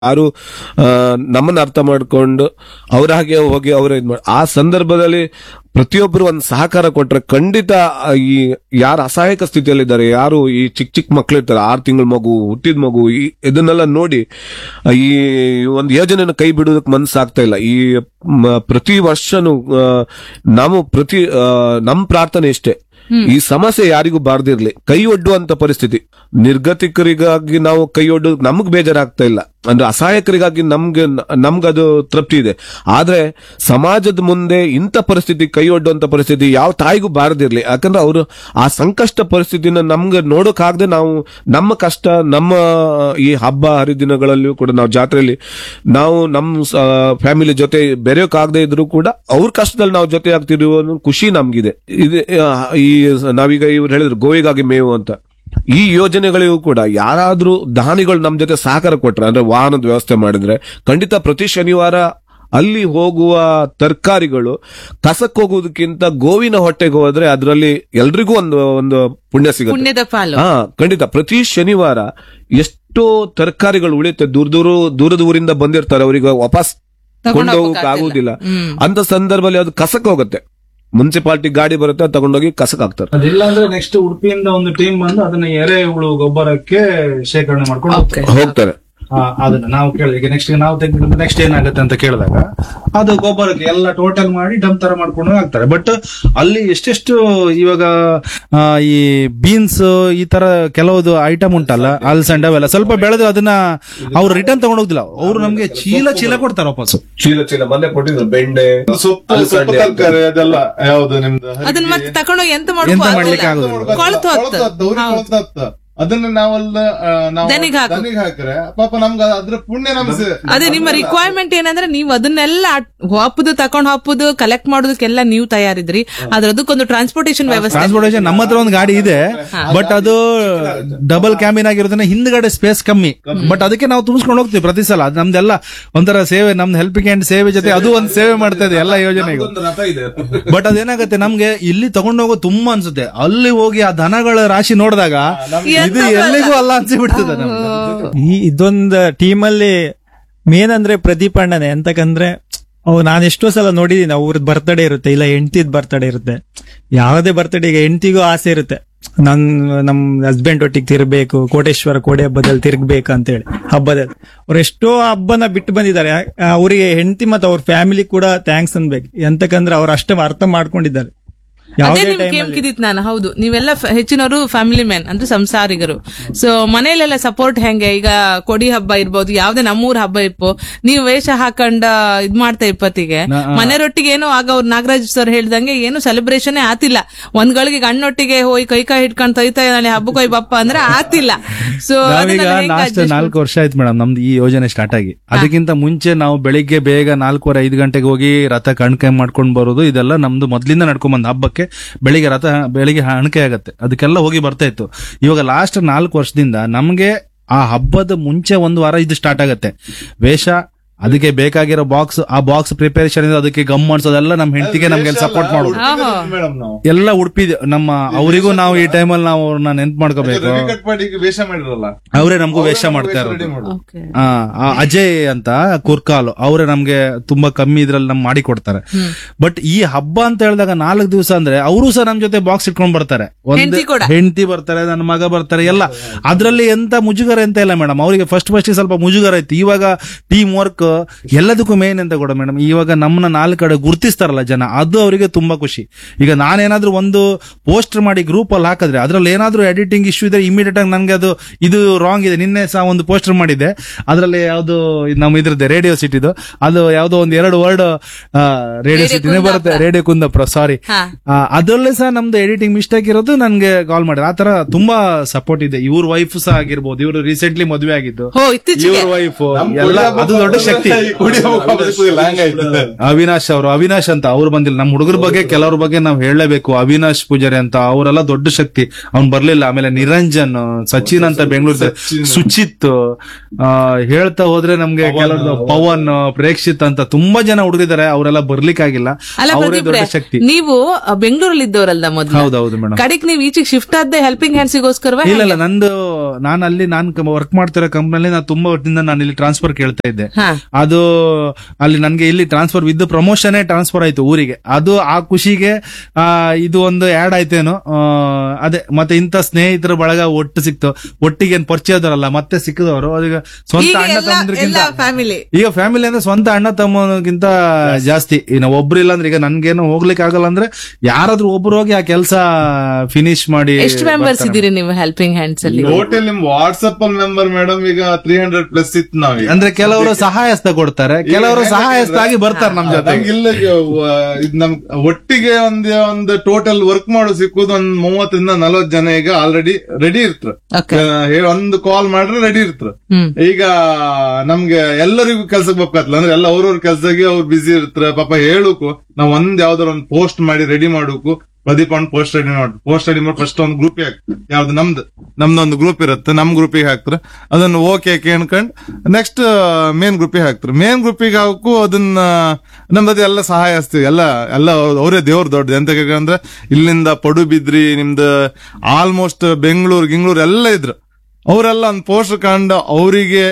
ಯಾರು ನಮ್ಮನ್ನ ಅರ್ಥ ಮಾಡ್ಕೊಂಡು ಅವ್ರ ಹಾಗೆ ಹೋಗಿ ಅವ್ರ ಇದ್ ಮಾಡಿ ಆ ಸಂದರ್ಭದಲ್ಲಿ ಪ್ರತಿಯೊಬ್ಬರು ಒಂದು ಸಹಕಾರ ಕೊಟ್ರೆ ಖಂಡಿತ ಈ ಯಾರು ಅಸಹಾಯಕ ಸ್ಥಿತಿಯಲ್ಲಿದ್ದಾರೆ, ಯಾರು ಈ ಚಿಕ್ಕ ಚಿಕ್ಕ ಮಕ್ಳು ಇರ್ತಾರೆ, 6 ತಿಂಗಳ ಮಗು, ಹುಟ್ಟಿದ ಮಗು, ಇದನ್ನೆಲ್ಲ ನೋಡಿ ಈ ಒಂದು ಯೋಜನೆಯನ್ನು ಕೈ ಬಿಡೋದಕ್ಕೆ ಮನಸ್ಸಾಗ್ತಾ ಇಲ್ಲ. ಈ ಪ್ರತಿ ವರ್ಷನೂ ನಮ್ಮ ಪ್ರಾರ್ಥನೆ ಇಷ್ಟೇ, ಈ ಸಮಸ್ಯೆ ಯಾರಿಗೂ ಬಾರ್ದಿರ್ಲಿ, ಕೈ ಒಡ್ಡುವಂತ ಪರಿಸ್ಥಿತಿ. ನಿರ್ಗತಿಕರಿಗಾಗಿ ನಾವು ಕೈ ಒಡ್ಡು ನಮಗ್ ಬೇಜಾರಾಗ್ತಾ ಇಲ್ಲ, ಅಂದ್ರೆ ಅಸಹಾಯಕರಿಗಾಗಿ ನಮ್ಗದು ತೃಪ್ತಿ ಇದೆ. ಆದ್ರೆ ಸಮಾಜದ ಮುಂದೆ ಇಂಥ ಪರಿಸ್ಥಿತಿ, ಕೈ ಒಡ್ಡುವಂತ ಪರಿಸ್ಥಿತಿ ಯಾವ ತಾಯಿಗೂ ಬಾರದಿರ್ಲಿ. ಯಾಕಂದ್ರೆ ಅವರು ಆ ಸಂಕಷ್ಟ ಪರಿಸ್ಥಿತಿನ ನಮ್ಗೆ ನೋಡೋಕಾಗದೆ ನಾವು ನಮ್ಮ ಕಷ್ಟ, ನಮ್ಮ ಈ ಹಬ್ಬ ಹರಿದಿನಗಳಲ್ಲಿಯೂ ಕೂಡ ನಾವು ಜಾತ್ರೆಯಲ್ಲಿ ನಾವು ನಮ್ಮ ಫ್ಯಾಮಿಲಿ ಜೊತೆ ಬೆರೆಯೋಕಾಗದೆ ಇದ್ರು ಕೂಡ ಅವ್ರ ಕಷ್ಟದಲ್ಲಿ ನಾವು ಜೊತೆ ಆಗ್ತಿರುವ ಖುಷಿ ನಮ್ಗಿದೆ. ಈ ನಾವೀಗ ಇವ್ರು ಹೇಳಿದ್ರು ಗೋವಿಗಾಗಿ ಮೇವು ಅಂತ, ಈ ಯೋಜನೆಗಳಿಗೂ ಕೂಡ ಯಾರಾದ್ರೂ ದಾನಿಗಳು ನಮ್ ಜೊತೆ ಸಹಕಾರ ಕೊಟ್ರೆ, ಅಂದ್ರೆ ವಾಹನದ ವ್ಯವಸ್ಥೆ ಮಾಡಿದ್ರೆ ಖಂಡಿತ ಪ್ರತಿ ಶನಿವಾರ ಅಲ್ಲಿ ಹೋಗುವ ತರಕಾರಿಗಳು ಕಸಕ್ ಹೋಗುವುದಕ್ಕಿಂತ ಗೋವಿನ ಹೊಟ್ಟೆಗೆ ಹೋದ್ರೆ ಅದರಲ್ಲಿ ಎಲ್ರಿಗೂ ಒಂದು ಪುಣ್ಯ ಸಿಗುತ್ತೆ. ಖಂಡಿತ ಪ್ರತಿ ಶನಿವಾರ ಎಷ್ಟೋ ತರಕಾರಿಗಳು ಉಳಿಯುತ್ತೆ. ದೂರದ ಊರಿಂದ ಬಂದಿರ್ತಾರೆ, ಅವರಿಗೆ ವಾಪಸ್ ಕೊಂಡು ಹೋಗಕ್ ಆಗುದಿಲ್ಲ. ಅಂತ ಸಂದರ್ಭದಲ್ಲಿ ಅದು ಕಸಕ್ ಹೋಗುತ್ತೆ, ಮುನ್ಸಿಪಾಲಿಟಿ ಗಾಡಿ ಬರುತ್ತೆ, ತಗೊಂಡೋಗಿ ಕಸಕ್ ಹಾಕ್ತಾರೆ. ಅದಿಲ್ಲ ಅಂದ್ರೆ ನೆಕ್ಸ್ಟ್ ಉಡುಪಿಯಿಂದ ಒಂದು ಟೀಮ್ ಬಂದು ಅದನ್ನ ಎರೆಹುಳು ಗೊಬ್ಬರಕ್ಕೆ ಶೇಖರಣೆ ಮಾಡ್ಕೊಂಡು ಹೋಗ್ತಾರೆ. ಅದನ್ನ ನಾವು ಕೇಳಿದ ಈಗ ನಾವು ತೆಗೆದ ನೆಕ್ಸ್ಟ್ ಏನಾಗುತ್ತೆ ಅಂತ ಕೇಳಿದಾಗ ಅದು ಗೊಬ್ಬರಕ್ಕೆ ಎಲ್ಲ ಟೋಟಲ್ ಮಾಡಿ ಡಂಪ್ ತರ ಮಾಡ್ಕೊಂಡು ಹಾಕ್ತಾರೆ. ಬಟ್ ಅಲ್ಲಿ ಎಷ್ಟೆಷ್ಟು ಇವಾಗ ಈ ಬೀನ್ಸ್ ಈ ತರ ಕೆಲವುದು ಐಟಮ್ ಉಂಟಲ್ಲ, ಅಲ್ಸಂಡ್ ಅವೆಲ್ಲ ಸ್ವಲ್ಪ ಬೆಳೆದು ಅದನ್ನ ಅವ್ರು ರಿಟರ್ನ್ ತಗೊಂಡ್ ಹೋಗ್ತಿಲ್ಲ, ಅವ್ರು ನಮ್ಗೆ ಚೀಲ ಕೊಡ್ತಾರೆ ವಾಪಸ್. ಚೀಲ ಮೊನ್ನೆ ಕೊಟ್ಟಿದ್ರು, ಬೆಂಡೆ, ಸೊಪ್ಪು, ತರಕಾರಿ ಅದೆಲ್ಲ ಯಾವ್ದು ನಿಮ್ದು ಅದನ್ನ ಮತ್ತೆ ತಗೊಂಡು ಎಂತ ಮಾಡ್ಲಿಕ್ಕೆ ಆಗುದಿಲ್ಲ. ಅದನ್ನ ನಾವೆಲ್ಲ ದನಿಗೆ ಹಾಕ್ರೆ ಪಾಪ ನಮ್ಗೆ ಅದ್ರ ಪುಣ್ಯ ನಮ್ಗೆ. ಅದೇ ನಿಮ್ಮ ರಿಕ್ವೈರ್ಮೆಂಟ್ ಏನಂದ್ರೆ ನೀವು ಅದನ್ನೆಲ್ಲ ತಕೊಂಡ್ ಹಾಪುದು ಕಲೆಕ್ಟ್ ಮಾಡೋದಕ್ಕೆಲ್ಲ ನೀವು ತಯಾರಿದ್ರಿ, ಅದಕ್ಕೊಂದು ಟ್ರಾನ್ಸ್ಪೋರ್ಟೇಷನ್ ವ್ಯವಸ್ಥೆ. ನಮ್ಮ ಹತ್ರ ಒಂದು ಗಾಡಿ ಇದೆ, ಬಟ್ ಅದು ಡಬಲ್ ಕ್ಯಾಬಿನ್ ಆಗಿರೋದನ್ನ ಹಿಂದ್ಗಡೆ ಸ್ಪೇಸ್ ಕಮ್ಮಿ, ಬಟ್ ಅದಕ್ಕೆ ನಾವು ತುಂಬಿಸ್ಕೊಂಡು ಹೋಗ್ತೀವಿ ಪ್ರತಿ ಸಲ. ನಮ್ದೆಲ್ಲ ಒಂಥರ ಸೇವೆ, ನಮ್ದು ಹೆಲ್ಪಿಂಗ್ ಹ್ಯಾಂಡ್ ಸೇವೆ ಜೊತೆ ಅದು ಒಂದು ಸೇವೆ ಮಾಡ್ತಾ ಇದೆ ಎಲ್ಲ ಯೋಜನೆಗೂ. ಬಟ್ ಅದೇನಾಗುತ್ತೆ, ನಮ್ಗೆ ಇಲ್ಲಿ ತಗೊಂಡೋಗೋ ತುಂಬಾ ಅನ್ಸುತ್ತೆ, ಅಲ್ಲಿ ಹೋಗಿ ಆ ದನಗಳ ರಾಶಿ ನೋಡಿದಾಗ ಇದು ಎಲ್ಲಿಗೂ ಅಲ್ಲ ಅನ್ಸಿಬಿಡ್ತದೆ. ಇದೊಂದು ಟೀಮಲ್ಲಿ ಮೇನ್ ಅಂದ್ರೆ ಪ್ರದೀಪ್ ಅಣ್ಣನೇ. ಎಂತಕಂದ್ರೆ ನಾನು ಎಷ್ಟೋ ಸಲ ನೋಡಿದೀನಿ, ಅವ್ರದ್ದು ಬರ್ತಡೇ ಇರುತ್ತೆ, ಇಲ್ಲ ಹೆಂಡತಿದ್ ಬರ್ತಡೇ ಇರುತ್ತೆ, ಯಾವುದೇ ಬರ್ತಡೇಗೆ ಹೆಂಡತಿಗೂ ಆಸೆ ಇರುತ್ತೆ, ನಮ್ ಹಸ್ಬೆಂಡ್ ಒಟ್ಟಿಗೆ ತಿರ್ಬೇಕು, ಕೋಟೇಶ್ವರ ಕೋಡೆ ಹಬ್ಬದಲ್ಲಿ ತಿರ್ಗ್ಬೇಕು ಅಂತ ಹೇಳಿ ಹಬ್ಬದಲ್ಲಿ. ಅವ್ರು ಎಷ್ಟೋ ಹಬ್ಬನ ಬಿಟ್ಟು ಬಂದಿದ್ದಾರೆ. ಅವರಿಗೆ ಹೆಂಡತಿ ಮತ್ತು ಅವ್ರ ಫ್ಯಾಮಿಲಿ ಕೂಡ ಥ್ಯಾಂಕ್ಸ್ ಅನ್ಬೇಕು. ಎಂತಕಂದ್ರೆ ಅವ್ರು ಅಷ್ಟೇ ಅರ್ಥ ಮಾಡ್ಕೊಂಡಿದ್ದಾರೆ. ಅದೇ ನಿಮ್ ಕೇಳ್ಕಿದಿತ್ ನಾನು. ಹೌದು, ನೀವೆಲ್ಲ ಹೆಚ್ಚಿನವರು ಫ್ಯಾಮಿಲಿ ಮ್ಯಾನ್ ಅಂದ್ರೆ ಸಂಸಾರಿಗರು. ಸೊ ಮನೇಲೆಲ್ಲ ಸಪೋರ್ಟ್ ಹೆಂಗೆ, ಈಗ ಕೊಡಿ ಹಬ್ಬ ಇರ್ಬೋದು, ಯಾವ್ದೇ ನಮ್ಮೂರ್ ಹಬ್ಬ ಇರ್ಬೋ, ನೀವು ವೇಷ ಹಾಕೊಂಡ ಇದ್ ಮಾಡ್ತಾ ಇಪ್ಪತ್ತಿಗೆ ಮನೆಯೊಟ್ಟಿಗೆ ಏನೋ ಆಗ ಅವ್ರು ನಾಗರಾಜ್ ಸರ್ ಹೇಳ್ದಂಗೆ ಏನು ಸೆಲೆಬ್ರೇಷನ್ ಆತಿಲ್ಲ. ಒಂದ್ಗಳಿಗೆ ಗಣ್ಣೊಟ್ಟಿಗೆ ಹೋಗಿ ಕೈ ಹಿಡ್ಕೊಂಡ್ ತೈತಾ ನಾಳೆ ಹಬ್ಬ ಕೊಯ್ ಬಪ್ಪ ಅಂದ್ರೆ ಆತಿಲ್ಲ. ಸೊ ಲಾಸ್ಟ್ 4 ವರ್ಷ ಆಯ್ತು ಮೇಡಮ್ ನಮ್ದು ಈ ಯೋಜನೆ ಸ್ಟಾರ್ಟ್ ಆಗಿ. ಅದಕ್ಕಿಂತ ಮುಂಚೆ ನಾವು ಬೆಳಿಗ್ಗೆ ಬೇಗ 4:30-5 ಗಂಟೆಗೆ ಹೋಗಿ ರಥ ಕಣ್ಕೈ ಮಾಡ್ಕೊಂಡ್ ಬರೋದು, ಇದೆಲ್ಲ ನಮ್ದು ಮೊದ್ಲಿಂದ ನಡ್ಕೊಂಡ್ ಬಂದ. ಹಬ್ಬಕ್ಕೆ ಬೆಳಿಗ್ಗೆ ಹಣಕೆ ಆಗತ್ತೆ, ಅದಕ್ಕೆಲ್ಲ ಹೋಗಿ ಬರ್ತಾ ಇತ್ತು. ಇವಾಗ ಲಾಸ್ಟ್ 4 ವರ್ಷದಿಂದ ನಮ್ಗೆ ಆ ಹಬ್ಬದ ಮುಂಚೆ 1 ವಾರ ಇದು ಸ್ಟಾರ್ಟ್ ಆಗತ್ತೆ. ವೇಷ, ಅದಕ್ಕೆ ಬೇಕಾಗಿರೋ ಬಾಕ್ಸ್, ಆ ಬಾಕ್ಸ್ ಪ್ರಿಪರೇಷನ್, ಅದಕ್ಕೆ ಗಮ್ ಮಾಡಿಸೋದೆಲ್ಲ ನಮ್ಮ ಹೆಂಡತಿಗೆ ನಮ್ಗೆ ಸಪೋರ್ಟ್ ಮಾಡೋದು ಎಲ್ಲ ಉಡುಪಿ ನಮ್ಮ. ಅವರಿಗೂ ನಾವು ಈ ಟೈಮಲ್ಲಿ ನಾವು ಅವ್ರನ್ನ ನೆನ್ಪು ಮಾಡ್ಕೋಬೇಕು. ಅವರೇ ನಮಗೂ ವೇಷ ಮಾಡ್ತಾ ಇರೋದು. ಅಜಯ್ ಅಂತ ಕುರ್ಕಾಲು ಅವರೇ ನಮ್ಗೆ ತುಂಬಾ ಕಮ್ಮಿ ಇದ್ರಲ್ಲಿ ನಮ್ ಮಾಡಿ ಕೊಡ್ತಾರೆ. ಬಟ್ ಈ ಹಬ್ಬ ಅಂತ ಹೇಳಿದಾಗ 4 ದಿವಸ ಅಂದ್ರೆ ಅವರು ಸಹ ನಮ್ ಜೊತೆ ಬಾಕ್ಸ್ ಇಟ್ಕೊಂಡ್ ಬರ್ತಾರೆ, ಹೆಂಡತಿ ಬರ್ತಾರೆ, ನನ್ನ ಮಗ ಬರ್ತಾರೆ, ಎಲ್ಲ ಅದ್ರಲ್ಲಿ ಎಂತ ಮುಜುಗರ ಎಂತ ಇಲ್ಲ ಮೇಡಮ್. ಅವರಿಗೆ ಫಸ್ಟ್ ಸ್ವಲ್ಪ ಮುಜುಗರ ಇತ್ತು. ಇವಾಗ ಟೀಮ್ ವರ್ಕ್ ಎಲ್ಲದಕ್ಕೂ ಮೇನ್ ಅಂತ ಕೂಡ ಮೇಡಮ್. ಇವಾಗ ನಮ್ಮನ್ನ 4 ಕಡೆ ಗುರ್ತಿಸ್ತಾರಲ್ಲ ಜನ, ಅದು ಅವರಿಗೆ ತುಂಬಾ ಖುಷಿ. ಈಗ ನಾನೇನಾದ್ರೂ ಒಂದು ಪೋಸ್ಟರ್ ಮಾಡಿ ಗ್ರೂಪ್ ಅಲ್ಲಿ ಹಾಕಿದ್ರೆ ಅದ್ರಲ್ಲಿ ಏನಾದ್ರೂ ಎಡಿಟಿಂಗ್ ಇಶ್ಯೂ ಇದ್ರೆ ಇಮಿಡಿಯೇಟ್ ಆಗಿ ನನ್ಗೆ ಅದು ಇದು ರಾಂಗ್ ಇದೆ. ನಿನ್ನೆ ಸಹ ಒಂದು ಪೋಸ್ಟರ್ ಮಾಡಿದ್ದೆ, ಅದ್ರಲ್ಲಿ ಯಾವ್ದು ನಮ್ಮ ಇದ್ರದ್ದು ರೇಡಿಯೋ ಸಿಟಿದು, ಅದು ಯಾವ್ದೋ ಒಂದು 2 ವರ್ಡ್ ರೇಡಿಯೋ ಸಿಟಿನೇ ಬರುತ್ತೆ, ರೇಡಿಯೋ ಕುಂದಾಪುರ, ಸಾರಿ. ಅದರಲ್ಲೇ ಸಹ ನಮ್ದು ಎಡಿಟಿಂಗ್ ಮಿಸ್ಟೇಕ್ ಇರೋದು ನನ್ಗೆ ಕಾಲ್ ಮಾಡಿದ್ರೆ. ಆ ತರ ತುಂಬಾ ಸಪೋರ್ಟ್ ಇದೆ. ಇವ್ರ ವೈಫ್ ಸಹ ಆಗಿರ್ಬೋದು, ಇವರು ರೀಸೆಂಟ್ಲಿ ಮದುವೆ ಆಗಿದ್ದು, ಇವ್ರ ವೈಫ್ ಎಲ್ಲ ಅದು ದೊಡ್ಡ ಶಕ್ತಿ ಶಕ್ತಿ. ಅವಿನಾಶ್ ಅಂತ ಅವ್ರು ಬಂದಿಲ್ಲ. ನಮ್ಮ ಹುಡುಗರ ಬಗ್ಗೆ ಕೆಲವ್ರ ಬಗ್ಗೆ ನಾವ್ ಹೇಳಲೇಬೇಕು. ಅವಿನಾಶ್ ಪೂಜಾರಿ ಅಂತ ಅವರೆಲ್ಲ ದೊಡ್ಡ ಶಕ್ತಿ. ಅವ್ನ್ ಬರ್ಲಿಲ್ಲ. ಆಮೇಲೆ ನಿರಂಜನ್, ಸಚಿನ್ ಅಂತ ಬೆಂಗಳೂರು, ಸುಚಿತ್, ಹೇಳ್ತಾ ಹೋದ್ರೆ ನಮ್ಗೆ ಕೆಲವ್ರು ಪವನ್, ಪ್ರೇಕ್ಷಿತ್ ಅಂತ ತುಂಬಾ ಜನ ಹುಡುಗರಿದ್ದಾರೆ. ಅವರೆಲ್ಲ ಬರ್ಲಿಕ್ಕಾಗಿಲ್ಲ. ಅಲ್ಲ ಅವರೇ ಪ್ರದೀಪ್ ದೊಡ್ಡ ರೇ, ಶಕ್ತಿ. ನೀವು ಬೆಂಗಳೂರಲ್ಲಿ ಇದ್ದವರಲ್ಲ ಮೊದ್ಲು. ಹೌದೌದು ಮೇಡಮ್. ಕಡೆಗೆ ನೀವು ಈಚೆಗೆ ಶಿಫ್ಟ್ ಆದ್ದೆ ಹೆಲ್ಪಿಂಗ್ ಹ್ಯಾಂಡ್ಸಿಗೋಸ್ಕರವ? ಇಲ್ಲ ನಾನು ವರ್ಕ್ ಮಾಡ್ತಿರೋ ಕಂಪ್ನಿಯಲ್ಲಿ ನಾನು ತುಂಬಾ ವರ್ಷದಿಂದ ನಾನು ಇಲ್ಲಿ ಟ್ರಾನ್ಸ್ಫರ್ ಕೇಳ್ತಾ ಇದ್ದೆ. ಅದು ಅಲ್ಲಿ ನನ್ಗೆ ಇಲ್ಲಿ ಟ್ರಾನ್ಸ್ಫರ್ ವಿದ್ ಪ್ರಮೋಷನ್ ಟ್ರಾನ್ಸ್ಫರ್ ಆಯ್ತು ಊರಿಗೆ. ಅದು ಆ ಖುಷಿಗೆ ಇದು ಒಂದು ಆಡ್ ಆಯ್ತೇನೋ. ಅದೇ ಮತ್ತೆ ಇಂಥ ಸ್ನೇಹಿತರ ಬಳಗ ಒಟ್ಟು ಸಿಕ್ತು. ಒಟ್ಟಿಗೆ ಏನ್ ಪರಿಚಯದವರಲ್ಲ ಮತ್ತೆ ಸಿಕ್ಕದವರು. ಅದೀಗ ಸ್ವಂತ ಅಣ್ಣ ತಮ್ಮಂದ್ರಿಗಿಂತ ಈಗ ಫ್ಯಾಮಿಲಿ ಅಂದ್ರೆ ಸ್ವಂತ ಅಣ್ಣ ತಮ್ಮಗಿಂತ ಜಾಸ್ತಿ. ನಾವು ಒಬ್ರು ಅಂದ್ರೆ ಈಗ ನನ್ಗೇನು ಹೋಗ್ಲಿಕ್ಕೆ ಆಗಲ್ಲ ಅಂದ್ರೆ ಯಾರಾದ್ರೂ ಒಬ್ರು ಹೋಗಿ ಆ ಕೆಲಸ ಫಿನಿಶ್ ಮಾಡಿ. ಎಷ್ಟು ಮೆಂಬರ್ಸ್ ಇದ್ದೀರಿ ನೀವು ಹೆಲ್ಪಿಂಗ್ ಹ್ಯಾಂಡ್ಸ್ ಅಲ್ಲಿ? ಟೋಟಲ್ ನಿಮ್ ವಾಟ್ಸ್ಆಪ್ ಅಲ್ಲಿ ಮೆಂಬರ್ ಮೇಡಮ್ ಈಗ 300+ ಇತ್ತು ನಾವೀಗ. ಅಂದ್ರೆ ಕೆಲವರು ಸಹಾಯಸ್ತ ಕೊಡ್ತಾರೆ, ಕೆಲವರು ಸಹಾಯಸ್ತ ಆಗಿ ಬರ್ತಾರೆ ನಮ್ ಜೊತೆ. ಇಲ್ಲ ನಮ್ ಒಟ್ಟಿಗೆ ಒಂದು ಟೋಟಲ್ ವರ್ಕ್ ಮಾಡೋ ಸಿಕ್ಕುದು ಒಂದ್ 30-40 ಜನ ಈಗ ಆಲ್ರೆಡಿ ರೆಡಿ ಇರ್ತಾರೆ. ಒಂದು ಕಾಲ್ ಮಾಡ್ರೆ ರೆಡಿ ಇರ್ತಾರೆ. ಈಗ ನಮ್ಗೆ ಎಲ್ಲರಿಗೂ ಕೆಲ್ಸಕ್ಕೆ ಬೇಕಾಗ್ತಲ್ಲ ಅಂದ್ರೆ ಎಲ್ಲ ಅವ್ರವ್ರ ಕೆಲ್ಸಕ್ಕೆ ಅವ್ರು ಬಿಸಿ ಇರ್ತಾರೆ. ಪಾಪ ಹೇಳಕ್ಕೂ ನಾವ್ ಯಾವ್ದಾರ ಒಂದು ಪೋಸ್ಟ್ ಮಾಡಿ ರೆಡಿ ಮಾಡೋಕು ಪ್ರದೀಪ್ ಅವ್ನು ಪೋಸ್ಟ್ ರೆಡಿ ಮಾಡಿ ಫಸ್ಟ್ ಒಂದು ಗ್ರೂಪಿಗೆ ಹಾಕ್ತಾರೆ. ಯಾವ್ದು ನಮ್ದೊಂದು ಗ್ರೂಪ್ ಇರುತ್ತೆ, ನಮ್ ಗ್ರೂಪಿಗೆ ಹಾಕ್ತಾರೆ. ಅದನ್ನ ಓಕೆ ಕೇಳ್ಕೊಂಡ್ ನೆಕ್ಸ್ಟ್ ಮೇನ್ ಗ್ರೂಪಿಗೆ ಹಾಕ್ತಾರೆ. ಮೇನ್ ಗ್ರೂಪಿಗೆ ಹಾಕು ಅದನ್ನ ನಮ್ದು ಎಲ್ಲ ಸಹಾಯ ಹಚ್ತೀವಿ. ಎಲ್ಲ ಅವರೇ ದೇವ್ರ ದೊಡ್ಡದು. ಎಂತ ಅಂದ್ರೆ ಇಲ್ಲಿಂದ ಪಡುಬಿದ್ರಿ ನಿಮ್ದು ಆಲ್ಮೋಸ್ಟ್ ಬೆಂಗಳೂರು ಎಲ್ಲ ಇದ್ರು. ಅವರೆಲ್ಲ ಒಂದು ಪೋಸ್ಟ್ ಕಂಡು ಅವ್ರಿಗೆ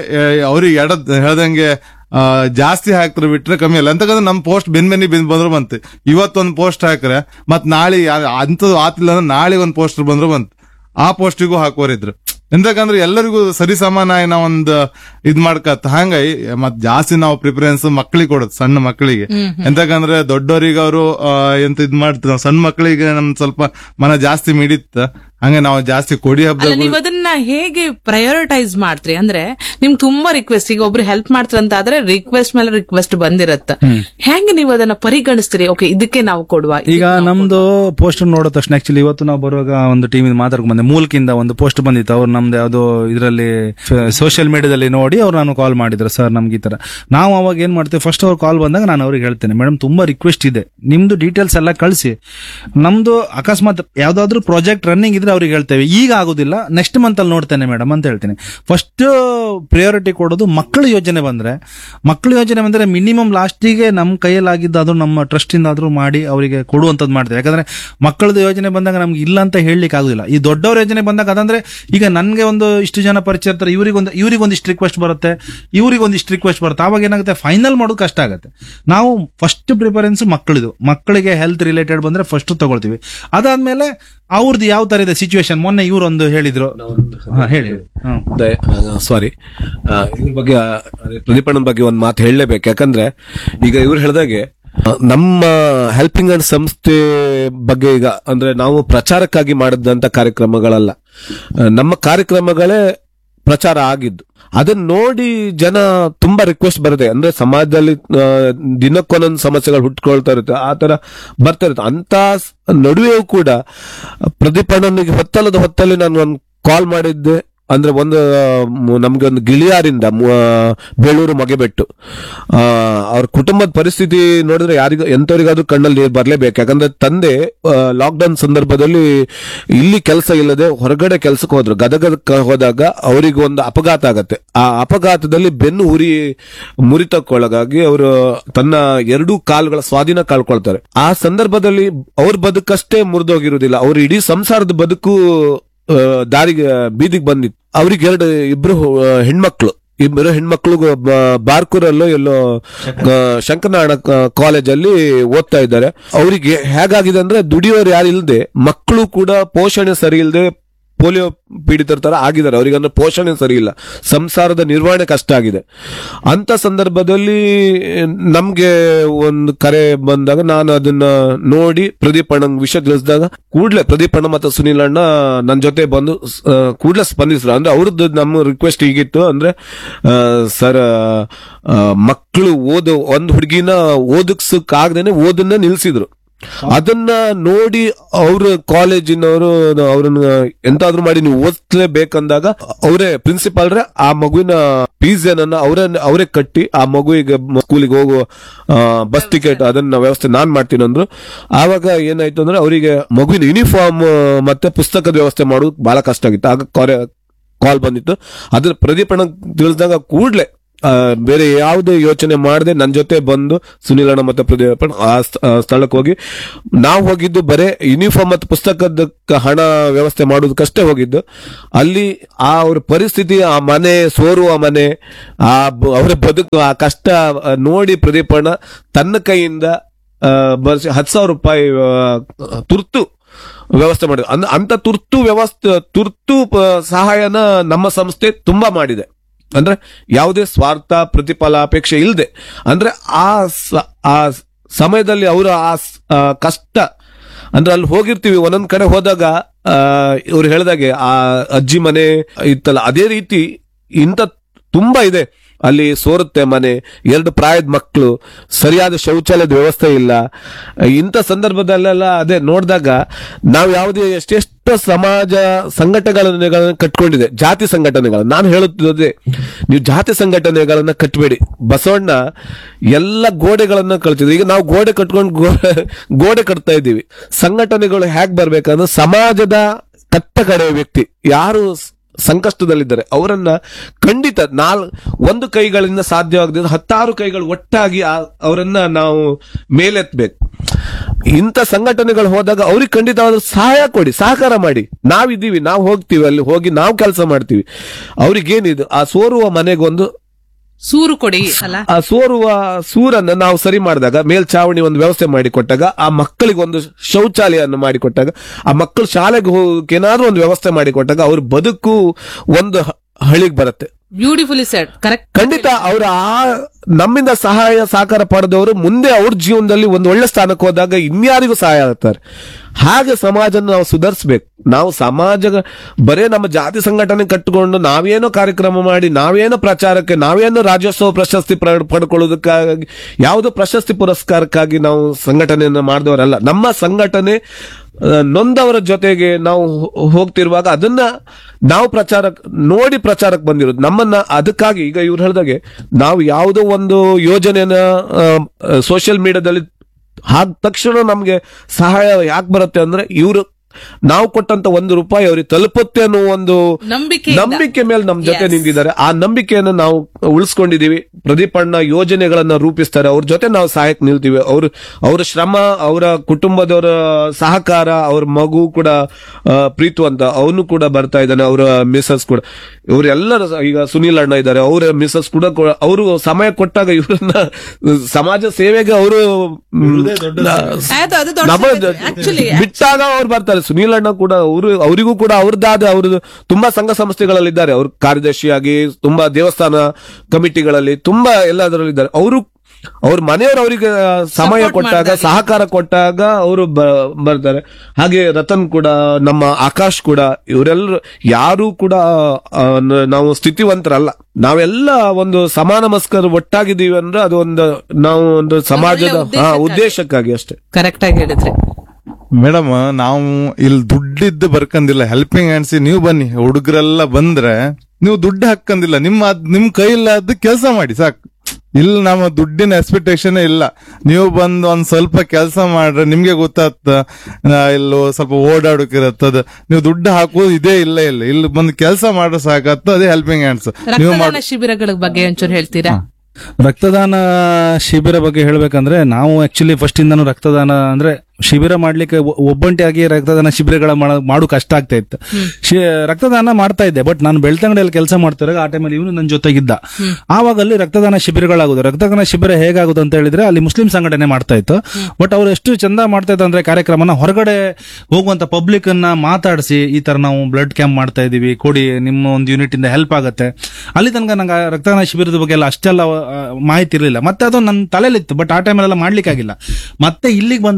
ಹೇಳ್ದಂಗೆ ಜಾಸ್ತಿ ಹಾಕ್ತಾರೆ ಬಿಟ್ರೆ ಕಮ್ಮಿ ಅಲ್ಲ. ಅಂತಂದ್ರೆ ನಮ್ ಪೋಸ್ಟ್ ಬೆನ್ನಿ ಬಂದ್ರು ಬಂತು. ಇವತ್ತೊಂದು ಪೋಸ್ಟ್ ಹಾಕ್ರೆ ಮತ್ ನಾಳೆ ಅಂತದ್ದು ಆತಿಲ್ಲ ಅಂದ್ರೆ ನಾಳೆ ಒಂದ್ ಪೋಸ್ಟರ್ ಬಂದ್ರು ಬಂತು. ಆ ಪೋಸ್ಟಿಗೂ ಹಾಕೋರಿದ್ರು. ಎಂತಕಂದ್ರೆ ಎಲ್ಲರಿಗೂ ಸರಿ ಸಮಾನ ನಾವೊಂದು ಇದ್ ಮಾಡ್ಕತ್. ಹಂಗಾಗಿ ಮತ್ ಜಾಸ್ತಿ ನಾವು ಪ್ರಿಫರೆನ್ಸ್ ಮಕ್ಳಿಗೆ ಕೊಡೋದು, ಸಣ್ಣ ಮಕ್ಕಳಿಗೆ. ಎಂತಕಂದ್ರೆ ದೊಡ್ಡವರಿಗೆ ಅವರು ಎಂತ ಇದ್ ಮಾಡ್ತೀವಿ, ಸಣ್ಣ ಮಕ್ಕಳಿಗೆ ನಮ್ ಸ್ವಲ್ಪ ಮನ ಜಾಸ್ತಿ ಮಿಡಿತ್ತ. ಹಂಗೆ ನಾವು ಜಾಸ್ತಿ ಕೊಡಿ ಹಬ್ಬ. ನೀವು ಅದನ್ನ ಹೇಗೆ ಪ್ರಯಾರಿಟೈಸ್ ಮಾಡ್ತೀರಿ? ಅಂದ್ರೆ ನಿಮ್ಗೆ ತುಂಬಾ ರಿಕ್ವೆಸ್ಟ್, ಈಗ ಒಬ್ರು ಹೆಲ್ಪ್ ಮಾಡ್ತಾರಂತ ಆದ್ರೆ ರಿಕ್ವೆಸ್ಟ್ ಮೇಲೆ ರಿಕ್ವೆಸ್ಟ್ ಬಂದಿರತ್ತ. ಹೆಂಗೆ ನೀವು ಅದನ್ನ ಪರಿಗಣಿಸ್ತೀರಿ? ಓಕೆ, ಇದಕ್ಕೆ ನಾವು ಕೊಡುವ. ಈಗ ನಮ್ದು ಪೋಸ್ಟ್ ನೋಡಿದ ತಕ್ಷಣ ಆಕ್ಚುಲಿ ಇವತ್ತು ನಾವು ಬರುವಾಗ ಒಂದು ಟೀಮ್ ಮಾತಾಡ್ಕೊಂಡ್ ಬಂದೆ. ಮೂಲಕಿಂದ ಒಂದು ಪೋಸ್ಟ್ ಬಂದಿತ್ತು. ಅವ್ರು ನಮ್ದು ಯಾವ್ದೋ ಇದರಲ್ಲಿ ಸೋಷಿಯಲ್ ಮೀಡಿಯಾದಲ್ಲಿ ನೋಡಿ ಅವ್ರು ನಾನು ಕಾಲ್ ಮಾಡಿದ್ರು, ಸರ್ ನಮ್ಗೆ ಈ ತರ. ನಾವು ಅವಾಗ ಏನ್ ಮಾಡ್ತೇವೆ, ಫಸ್ಟ್ ಅವ್ರು ಕಾಲ್ ಬಂದಾಗ ನಾನು ಅವ್ರಿಗೆ ಹೇಳ್ತೇನೆ, ಮೇಡಮ್ ತುಂಬಾ ರಿಕ್ವೆಸ್ಟ್ ಇದೆ, ನಿಮ್ದು ಡೀಟೇಲ್ಸ್ ಎಲ್ಲ ಕಳಿಸಿ. ನಮ್ದು ಅಕಸ್ಮಾತ್ ಯಾವ್ದಾದ್ರು ಪ್ರಾಜೆಕ್ಟ್ ರನ್ನಿಂಗ್ ಇದ್ರೆ ಅವ್ರಿಗೆ ಹೇಳ್ತೇವೆ, ಈಗ ಆಗುದಿಲ್ಲ ನೆಕ್ಸ್ಟ್ ಮಂತ್ ಅಲ್ಲಿ ನೋಡ್ತೇನೆ ಮೇಡಮ್ ಅಂತ ಹೇಳ್ತೀನಿ. ಫಸ್ಟ್ ಪ್ರಿಯಾರಿಟಿ ಕೊಡೋದು ಮಕ್ಕಳ ಯೋಜನೆ ಬಂದ್ರೆ ಮಿನಿಮಮ್ ಲಾಸ್ಟಿಗೆ ನಮ್ ಕೈಯಲ್ಲಾಗಿದ್ದು ಅದು ನಮ್ಮ ಟ್ರಸ್ಟ್ ಇಂದಾದ್ರೂ ಮಾಡಿ ಅವರಿಗೆ ಕೊಡುವಂತದ್ದು ಮಾಡ್ತೇವೆ. ಯಾಕಂದ್ರೆ ಮಕ್ಕಳದ ಯೋಜನೆ ಬಂದಾಗ ನಮ್ಗೆ ಇಲ್ಲ ಅಂತ ಹೇಳಲಿಕ್ಕೆ ಆಗುದಿಲ್ಲ. ಈ ದೊಡ್ಡವ್ರ ಯೋಜನೆ ಬಂದಾಗ ಅದಂದ್ರೆ ಈಗ ನನ್ಗೆ ಒಂದು ಇಷ್ಟು ಜನ ಪರಿಚಯ ಇರ್ತಾರೆ, ಇವ್ರಿಗೊಂದಿಷ್ಟು ರಿಕ್ವೆಸ್ಟ್ ಬರುತ್ತೆ, ಆವಾಗ ಏನಾಗುತ್ತೆ, ಫೈನಲ್ ಮಾಡೋದು ಕಷ್ಟ ಆಗುತ್ತೆ. ನಾವು ಫಸ್ಟ್ ಪ್ರಿಫರೆನ್ಸ್ ಮಕ್ಕಳಿಗೆ ಹೆಲ್ತ್ ರಿಲೇಟೆಡ್ ಬಂದ್ರೆ ಫಸ್ಟ್ ತಗೊಳ್ತೀವಿ. ಅದಾದ್ಮೇಲೆ ಅವ್ರದ್ದು ಯಾವ ತರ ಇದೆ ಸಿಚುವೇಶನ್. ಮೊನ್ನೆ ಇವರೊಂದು ಹೇಳಿದ್ರು, ಹೇಳಿ. ಸಾರಿ, ಇದ್ರ ಬಗ್ಗೆ ಪ್ರದೀಪಣ್ಣನ ಬಗ್ಗೆ ಒಂದು ಮಾತು ಹೇಳಲೇಬೇಕು. ಯಾಕಂದ್ರೆ ಈಗ ಇವ್ರು ಹೇಳ್ದಾಗೆ ನಮ್ಮ ಹೆಲ್ಪಿಂಗ್ ಹ್ಯಾಂಡ್ ಸಂಸ್ಥೆ ಬಗ್ಗೆ ಈಗ ಅಂದ್ರೆ ನಾವು ಪ್ರಚಾರಕ್ಕಾಗಿ ಮಾಡಿದಂತ ಕಾರ್ಯಕ್ರಮಗಳಲ್ಲ, ನಮ್ಮ ಕಾರ್ಯಕ್ರಮಗಳೇ ಪ್ರಚಾರ ಆಗಿದ್ದು. ಅದನ್ನ ನೋಡಿ ಜನ ತುಂಬಾ ರಿಕ್ವೆಸ್ಟ್ ಬರುತ್ತೆ. ಅಂದ್ರೆ ಸಮಾಜದಲ್ಲಿ ದಿನಕ್ಕೊಂದೊಂದು ಸಮಸ್ಯೆಗಳು ಹುಟ್ಕೊಳ್ತಾ ಇರುತ್ತೆ, ಆ ತರ ಬರ್ತಾ ಇರುತ್ತೆ. ಅಂತ ನಡುವೆಯೂ ಕೂಡ ಪ್ರದೀಪಣ್ಣನಿಗೆ ಹೊತ್ತಲ್ಲಿ ನಾನು ಒಂದು ಕಾಲ್ ಮಾಡಿದ್ದೆ. ಅಂದ್ರೆ ನಮ್ಗೆ ಒಂದು ಗಿಳಿಯಾರಿಂದ ಬೇಳೂರು ಮೊಗೆಬೆಟ್ಟು, ಅವ್ರ ಕುಟುಂಬದ ಪರಿಸ್ಥಿತಿ ನೋಡಿದ್ರೆ ಎಂತವರಿಗಾದ್ರೂ ಕಣ್ಣಲ್ಲಿ ನೀರು ಬರ್ಲೇಬೇಕು. ಯಾಕಂದ್ರೆ ತಂದೆ ಲಾಕ್ಡೌನ್ ಸಂದರ್ಭದಲ್ಲಿ ಇಲ್ಲಿ ಕೆಲಸ ಇಲ್ಲದೆ ಹೊರಗಡೆ ಕೆಲ್ಸಕ್ಕೆ ಹೋದ್ರು. ಗದಗಕ್ಕೆ ಹೋದಾಗ ಅವರಿಗೆ ಒಂದು ಅಪಘಾತ ಆಗತ್ತೆ. ಆ ಅಪಘಾತದಲ್ಲಿ ಬೆನ್ನು ಮುರಿತಕ್ಕೊಳಗಾಗಿ ಅವರು ತನ್ನ 2 ಕಾಲುಗಳ ಸ್ವಾಧೀನ ಕಳ್ಕೊಳ್ತಾರೆ. ಆ ಸಂದರ್ಭದಲ್ಲಿ ಅವ್ರ ಬದುಕಷ್ಟೇ ಮುರಿದೋಗಿರುವುದಿಲ್ಲ, ಅವ್ರ ಇಡೀ ಸಂಸಾರದ ಬದುಕು ಬೀದಿಗೆ ಬಂದಿತ್ತು. ಅವ್ರಿಗೆ ಇಬ್ರು ಹೆಣ್ಮಕ್ಳು ಬಾರ್ಕೂರಲ್ಲೋ ಎಲ್ಲೋ ಶಂಕರನಾರಾಯಣ ಕಾಲೇಜಲ್ಲಿ ಓದ್ತಾ ಇದ್ದಾರೆ. ಅವರಿಗೆ ಹೇಗಾಗಿದೆ ಅಂದ್ರೆ ದುಡಿಯೋರು ಯಾರು ಇಲ್ಲದೆ, ಮಕ್ಕಳು ಕೂಡ ಪೋಷಣೆ ಸರಿ ಇಲ್ಲದೆ ಪೋಲಿಯೋ ಪೀಡಿತರ ತರ ಆಗಿದ್ದಾರೆ. ಅವರಿಗೆ ಅಂದ್ರೆ ಪೋಷಣೆ ಸರಿ ಇಲ್ಲ, ಸಂಸಾರದ ನಿರ್ವಹಣೆ ಕಷ್ಟ ಆಗಿದೆ. ಅಂತ ಸಂದರ್ಭದಲ್ಲಿ ನಮ್ಗೆ ಒಂದು ಕರೆ ಬಂದಾಗ ನಾನು ಅದನ್ನ ನೋಡಿ ಪ್ರದೀಪಣ್ಣ ವಿಷಯ ತಿಳಿಸಿದಾಗ ಕೂಡ್ಲೆ ಪ್ರದೀಪಣ್ಣ ಮತ್ತು ಸುನೀಲ್ ಅಣ್ಣ ನನ್ನ ಜೊತೆ ಬಂದು ಕೂಡ್ಲೆ ಸ್ಪಂದಿಸಿದ್ರು. ಅಂದ್ರೆ ಅವ್ರದ್ದು ನಮ್ಮ ರಿಕ್ವೆಸ್ಟ್ ಹೀಗಿತ್ತು ಅಂದ್ರೆ, ಸರ್ ಮಕ್ಕಳು ಒಂದು ಹುಡುಗಿನ ಓದಕ್ಕಾಗದೇನೆ ಓದನ್ನ ನಿಲ್ಸಿದ್ರು. ಅದನ್ನ ನೋಡಿ ಅವ್ರ ಕಾಲೇಜಿನವರು ಅವ್ರನ್ನ ಎಂತಾದ್ರೂ ಮಾಡಿ ನೀವು ಓದಿಸ್ಲೇಬೇಕಂದಾಗ ಅವರೇ ಪ್ರಿನ್ಸಿಪಾಲ್ರೆ ಆ ಮಗುವಿನ ಫೀಸ್ ಏನನ್ನ ಅವರೇ ಕಟ್ಟಿ ಆ ಮಗುವಿಗೆ ಸ್ಕೂಲಿಗೆ ಹೋಗುವ ಬಸ್ ಟಿಕೆಟ್ ಅದನ್ನ ವ್ಯವಸ್ಥೆ ನಾನ್ ಮಾಡ್ತೀನಿ ಅಂದ್ರು. ಆವಾಗ ಏನಾಯ್ತು ಅಂದ್ರೆ ಅವರಿಗೆ ಮಗುವಿನ ಯೂನಿಫಾರ್ಮ್ ಮತ್ತೆ ಪುಸ್ತಕದ ವ್ಯವಸ್ಥೆ ಮಾಡೋದು ಬಹಳ ಕಷ್ಟ ಆಗಿತ್ತು. ಆಗ ಕಾಲ್ ಬಂದಿತ್ತು. ಅದ್ರ ಪ್ರದೀಪಣ್ಣ ತಿಳಿದಾಗ ಕೂಡ್ಲೆ ಬೇರೆ ಯಾವುದೇ ಯೋಚನೆ ಮಾಡದೆ ನನ್ನ ಜೊತೆ ಬಂದು ಸುನೀಲಣ್ಣ ಮತ್ತೆ ಪ್ರದೀಪಣ್ಣ ಆ ಸ್ಥಳಕ್ಕೆ ಹೋಗಿ, ನಾವು ಹೋಗಿದ್ದು ಬರೇ ಯೂನಿಫಾರ್ಮ್ ಮತ್ತು ಪುಸ್ತಕದ ಹಣ ವ್ಯವಸ್ಥೆ ಮಾಡೋದಕ್ಕಷ್ಟೇ ಹೋಗಿದ್ದು. ಅಲ್ಲಿ ಅವ್ರ ಪರಿಸ್ಥಿತಿ, ಆ ಮನೆ ಸೋರುವ ಮನೆ, ಅವರ ಬದುಕು, ಆ ಕಷ್ಟ ನೋಡಿ ಪ್ರದೀಪಣ್ಣ ತನ್ನ ಕೈಯಿಂದ ಬರ್ಸಿ 10,000 ರೂಪಾಯಿ ತುರ್ತು ವ್ಯವಸ್ಥೆ ಮಾಡಿದೆ. ಅಂತ ತುರ್ತು ಸಹಾಯನ ನಮ್ಮ ಸಂಸ್ಥೆ ತುಂಬಾ ಮಾಡಿದೆ. ಅಂದ್ರೆ ಯಾವುದೇ ಸ್ವಾರ್ಥ ಪ್ರತಿಫಲ ಅಪೇಕ್ಷೆ ಇಲ್ಲದೆ, ಅಂದ್ರೆ ಆ ಸಮಯದಲ್ಲಿ ಅವರ ಆ ಕಷ್ಟ, ಅಂದ್ರೆ ಅಲ್ಲಿ ಹೋಗಿರ್ತೀವಿ ಒಂದೊಂದ್ ಕಡೆ ಹೋದಾಗ ಇವ್ರು ಹೇಳ್ದಾಗೆ ಆ ಅಜ್ಜಿ ಮನೆ ಇತ್ತಲ್ಲ, ಅದೇ ರೀತಿ ಇಂಥ ತುಂಬಾ ಇದೆ. ಅಲ್ಲಿ ಸೋರುತ್ತೆ ಮನೆ, 2 ಪ್ರಾಯದ ಮಕ್ಕಳು, ಸರಿಯಾದ ಶೌಚಾಲಯದ ವ್ಯವಸ್ಥೆ ಇಲ್ಲ. ಇಂಥ ಸಂದರ್ಭದಲ್ಲೆಲ್ಲ ಅದೇ ನೋಡಿದಾಗ ನಾವು ಯಾವುದೇ ಎಷ್ಟೆಷ್ಟು ಸಮಾಜ ಸಂಘಟನೆಗಳನ್ನ ಕಟ್ಕೊಂಡಿದೆ, ಜಾತಿ ಸಂಘಟನೆಗಳನ್ನ. ನಾನು ಹೇಳುತ್ತಿದ್ದೆ, ನೀವು ಜಾತಿ ಸಂಘಟನೆಗಳನ್ನ ಕಟ್ಟಬೇಡಿ. ಬಸವಣ್ಣ ಎಲ್ಲ ಗೋಡೆಗಳನ್ನ ಕಳ್ತಿದ್ರು. ಈಗ ನಾವು ಗೋಡೆ ಕಟ್ಕೊಂಡು ಗೋಡೆ ಕಟ್ತಾ ಇದ್ದೀವಿ. ಸಂಘಟನೆಗಳು ಹೇಗ್ ಬರ್ಬೇಕಂದ್ರೆ ಸಮಾಜದ ಕಟ್ಟ ಕಡೆ ವ್ಯಕ್ತಿ ಯಾರು ಸಂಕಷ್ಟದಲ್ಲಿದ್ದಾರೆ ಅವರನ್ನ ಖಂಡಿತ ಒಂದು ಕೈಗಳಿಂದ ಸಾಧ್ಯವಾಗದ 10 ಕೈಗಳು ಒಟ್ಟಾಗಿ ಅವರನ್ನ ನಾವು ಮೇಲೆತ್ತಬೇಕು. ಇಂಥ ಸಂಘಟನೆಗಳು ಹೋದಾಗ ಅವ್ರಿಗೆ ಖಂಡಿತವಾದ ಸಹಾಯ ಕೊಡಿ, ಸಹಕಾರ ಮಾಡಿ. ನಾವಿದ್ದೀವಿ, ನಾವು ಹೋಗ್ತೀವಿ, ಅಲ್ಲಿ ಹೋಗಿ ನಾವು ಕೆಲಸ ಮಾಡ್ತೀವಿ. ಅವ್ರಿಗೇನಿದು ಆ ಸೋರುವ ಮನೆಗೊಂದು ಸೂರು ಕೊಡಿ ಅಲ್ಲ, ಆ ಸೂರನ್ನ ನಾವು ಸರಿ ಮಾಡಿದಾಗ, ಮೇಲ್ಛಾವಣಿ ಒಂದು ವ್ಯವಸ್ಥೆ ಮಾಡಿಕೊಟ್ಟಾಗ, ಆ ಮಕ್ಕಳಿಗೆ ಒಂದು ಶೌಚಾಲಯವನ್ನು ಮಾಡಿಕೊಟ್ಟಾಗ, ಆ ಮಕ್ಕಳು ಶಾಲೆಗೆ ಹೋಗಕ್ಕೆ ಏನಾದ್ರೂ ಒಂದು ವ್ಯವಸ್ಥೆ ಮಾಡಿಕೊಟ್ಟಾಗ ಅವ್ರ ಬದುಕು ಒಂದು ಹಳಿಗೆ ಬರುತ್ತೆ. Beautifully shed. ಕರೆಕ್ಟ್. ಖಂಡಿತ ಅವರ ನಮ್ಮಿಂದ ಸಹಾಯ ಸಹಕಾರ ಪಡೆದವರು ಮುಂದೆ ಅವ್ರ ಜೀವನದಲ್ಲಿ ಒಂದು ಒಳ್ಳೆ ಸ್ಥಾನಕ್ಕೆ ಹೋದಾಗ ಇನ್ಯಾರಿಗೂ ಸಹಾಯ ಆಗ್ತಾರೆ. ಹಾಗೆ ಸಮಾಜನ ನಾವು ಸುಧಾರಿಸಬೇಕು. ನಾವು ಸಮಾಜ ಬರೇ ನಮ್ಮ ಜಾತಿ ಸಂಘಟನೆ ಕಟ್ಟಿಕೊಂಡು ನಾವೇನೋ ಕಾರ್ಯಕ್ರಮ ಮಾಡಿ, ನಾವೇನೋ ಪ್ರಚಾರಕ್ಕೆ, ನಾವೇನೋ ರಾಜ್ಯೋತ್ಸವ ಪ್ರಶಸ್ತಿ ಪಡ್ಕೊಳ್ಳೋದಕ್ಕಾಗಿ, ಯಾವುದೋ ಪ್ರಶಸ್ತಿ ಪುರಸ್ಕಾರಕ್ಕಾಗಿ ನಾವು ಸಂಘಟನೆಯನ್ನ ಮಾಡಿದವರಲ್ಲ. ನಮ್ಮ ಸಂಘಟನೆ ನೊಂದವರ ಜೊತೆಗೆ ನಾವು ಹೋಗ್ತಿರುವಾಗ ಅದನ್ನ ನಾವು ಪ್ರಚಾರಕ್ಕೆ ಬಂದಿರೋದು. ನಮ್ಮನ್ನ ಅದಕ್ಕಾಗಿ ಈಗ ಇವ್ರು ಹೇಳಿದಾಗೆ ನಾವು ಯಾವುದೋ ಒಂದು ಯೋಜನೆನ ಸೋಷಿಯಲ್ ಮೀಡಿಯಾದಲ್ಲಿ ಹಾದ ತಕ್ಷಣ ನಮ್ಗೆ ಸಹಾಯ ಯಾಕೆ ಬರುತ್ತೆ ಅಂದ್ರೆ, ಇವರು ನಾವು ಕೊಟ್ಟಂತ ₹1 ಅವ್ರಿಗೆ ತಲುಪುತ್ತೆ ಅನ್ನೋ ಒಂದು ನಂಬಿಕೆ ಮೇಲೆ ನಮ್ ಜೊತೆ ನಿಂತಿದ್ದಾರೆ. ಆ ನಂಬಿಕೆಯನ್ನು ನಾವು ಉಳಿಸ್ಕೊಂಡಿದೀವಿ. ಪ್ರದೀಪಣ್ಣ ಯೋಜನೆಗಳನ್ನ ರೂಪಿಸ್ತಾರೆ, ಅವ್ರ ಜೊತೆ ನಾವು ಸಹಾಯಕ್ಕೆ ನಿಲ್ತೀವಿ. ಅವ್ರ ಶ್ರಮ, ಅವರ ಕುಟುಂಬದವರ ಸಹಕಾರ, ಅವ್ರ ಮಗು ಕೂಡ ಪ್ರೀತು ಅಂತ ಅವನು ಕೂಡ ಬರ್ತಾ ಇದ್ದಾನೆ, ಅವರ ಮಿಸಸ್ ಕೂಡ. ಇವರೆಲ್ಲರ ಈಗ ಸುನೀಲ್ ಅಣ್ಣ ಇದ್ದಾರೆ, ಅವರ ಮಿಸಸ್ ಕೂಡ ಅವರು ಸಮಯ ಕೊಟ್ಟಾಗ ಇವ್ರನ್ನ ಸಮಾಜ ಸೇವೆಗೆ ಅವರು ಬಿಟ್ಟಾಗ ಅವ್ರು ಬರ್ತಾರೆ. ಸುನೀಲ್ ಅಣ್ಣ ಕೂಡ ಅವರಿಗೂ ಕೂಡ ಅವ್ರದ್ದಾದ ಅವ್ರದ್ದು ತುಂಬಾ ಸಂಘ ಸಂಸ್ಥೆಗಳಲ್ಲಿದ್ದಾರೆ. ಅವ್ರ ಕಾರ್ಯದರ್ಶಿಯಾಗಿ ತುಂಬಾ ದೇವಸ್ಥಾನ ಕಮಿಟಿಗಳಲ್ಲಿ ತುಂಬಾ ಎಲ್ಲದರಲ್ಲಿದ್ದಾರೆ. ಅವ್ರ ಮನೆಯವರು ಅವರಿಗೆ ಸಮಯ ಕೊಟ್ಟಾಗ, ಸಹಕಾರ ಕೊಟ್ಟಾಗ ಅವರು ಬರ್ತಾರೆ. ಹಾಗೆ ರತನ್ ಕೂಡ, ನಮ್ಮ ಆಕಾಶ್ ಕೂಡ, ಇವರೆಲ್ಲರೂ ಯಾರು ಕೂಡ ನಾವು ಸ್ಥಿತಿವಂತರಲ್ಲ. ನಾವೆಲ್ಲ ಒಂದು ಸಮಾನ ಮಸ್ಕರ್ ಒಟ್ಟಾಗಿದ್ದೀವಿ ಅಂದ್ರೆ ಅದು ನಾವು ಒಂದು ಸಮಾಜದ ಉದ್ದೇಶಕ್ಕಾಗಿ ಅಷ್ಟೇ. ಕರೆಕ್ಟ್ ಆಗಿ ಹೇಳಿದ್ರಿ ಮೇಡಮ್. ನಾವು ಇಲ್ಲಿ ದುಡ್ಡಿದ್ದು ಬರ್ಕಂದಿಲ್ಲ, ಹೆಲ್ಪಿಂಗ್ ಹ್ಯಾಂಡ್ಸ್ ನೀವು ಬನ್ನಿ. ಹುಡುಗರೆಲ್ಲ ಬಂದ್ರೆ ನೀವು ದುಡ್ಡು ಹಾಕಂದಿಲ್ಲ, ನಿಮ್ ಕೈಲಾದ ಕೆಲಸ ಮಾಡಿ ಸಾಕು. ಇಲ್ಲಿ ನಮ್ಮ ದುಡ್ಡಿನ ಎಕ್ಸ್ಪೆಕ್ಟೇಷನ್ ಇಲ್ಲ. ನೀವು ಬಂದು ಒಂದ್ ಸ್ವಲ್ಪ ಕೆಲಸ ಮಾಡ್ರೆ ನಿಮ್ಗೆ ಗೊತ್ತಾಗ್ತ, ಇಲ್ಲೋ ಸ್ವಲ್ಪ ಓಡಾಡೋಕಿರತ್ತದ. ನೀವು ದುಡ್ಡು ಹಾಕೋದು ಇದೇ ಇಲ್ಲ, ಇಲ್ಲಿ ಬಂದು ಕೆಲಸ ಮಾಡ್ರೆ ಸಾಕತ್ತ. ಅದೇ ಹೆಲ್ಪಿಂಗ್ ಹ್ಯಾಂಡ್ಸ್. ರಕ್ತದಾನ ಶಿಬಿರಗಳ ಬಗ್ಗೆ ಒಂಚೂರು ಹೇಳ್ತೀರಾ? ರಕ್ತದಾನ ಶಿಬಿರ ಬಗ್ಗೆ ಹೇಳ್ಬೇಕಂದ್ರೆ, ನಾವು ಆಕ್ಚುಲಿ ಫಸ್ಟ್ ಇಂದಾನು ರಕ್ತದಾನ ಅಂದ್ರೆ ಶಿಬಿರ ಮಾಡ್ಲಿಕ್ಕೆ ಒಬ್ಬಂಟಿಯಾಗಿ ರಕ್ತದಾನ ಶಿಬಿರಗಳ ಮಾಡು ಕಷ್ಟ ಆಗ್ತಾ ಇತ್ತು. ರಕ್ತದಾನ ಮಾಡ್ತಾ ಇದ್ದೆ, ಬಟ್ ನಾನು ಬೆಳ್ತಂಗಡಿಯಲ್ಲಿ ಕೆಲಸ ಮಾಡ್ತಿರಾಗ ಆ ಟೈಮಲ್ಲಿ ಇವನು ನನ್ನ ಜೊತೆಗಿದ್ದ. ಆವಾಗ ಅಲ್ಲಿ ರಕ್ತದಾನ ಶಿಬಿರಗಳಾಗುದು. ರಕ್ತದಾನ ಶಿಬಿರ ಹೇಗಾಗುದು ಅಂತ ಹೇಳಿದ್ರೆ, ಅಲ್ಲಿ ಮುಸ್ಲಿಂ ಸಂಘಟನೆ ಮಾಡ್ತಾ ಇತ್ತು. ಬಟ್ ಅವ್ರು ಎಷ್ಟು ಚಂದ ಮಾಡ್ತಾ ಇತ್ತು ಅಂದ್ರೆ, ಕಾರ್ಯಕ್ರಮನ ಹೊರಗಡೆ ಹೋಗುವಂತ ಪಬ್ಲಿಕ್ ಅನ್ನ ಮಾತಾಡಿಸಿ, ಈ ತರ ನಾವು ಬ್ಲಡ್ ಕ್ಯಾಂಪ್ ಮಾಡ್ತಾ ಇದೀವಿ, ಕೊಡಿ, ನಿಮ್ಮ ಒಂದು ಯೂನಿಟ್ ಇಂದ ಹೆಲ್ಪ್ ಆಗುತ್ತೆ. ಅಲ್ಲಿ ತನಕ ನಂಗೆ ರಕ್ತದಾನ ಶಿಬಿರದ ಬಗ್ಗೆ ಎಲ್ಲ ಅಷ್ಟೆಲ್ಲ ಮಾಹಿತಿ ಇರಲಿಲ್ಲ. ಮತ್ತೆ ಅದು ನನ್ನ ತಲೆಯಲ್ಲಿತ್ತು, ಬಟ್ ಆ ಟೈಮಲ್ಲೆಲ್ಲ ಮಾಡ್ಲಿಕ್ಕೆ ಆಗಿಲ್ಲ. ಮತ್ತೆ ಇಲ್ಲಿಗೆ ಬಂದಾಗ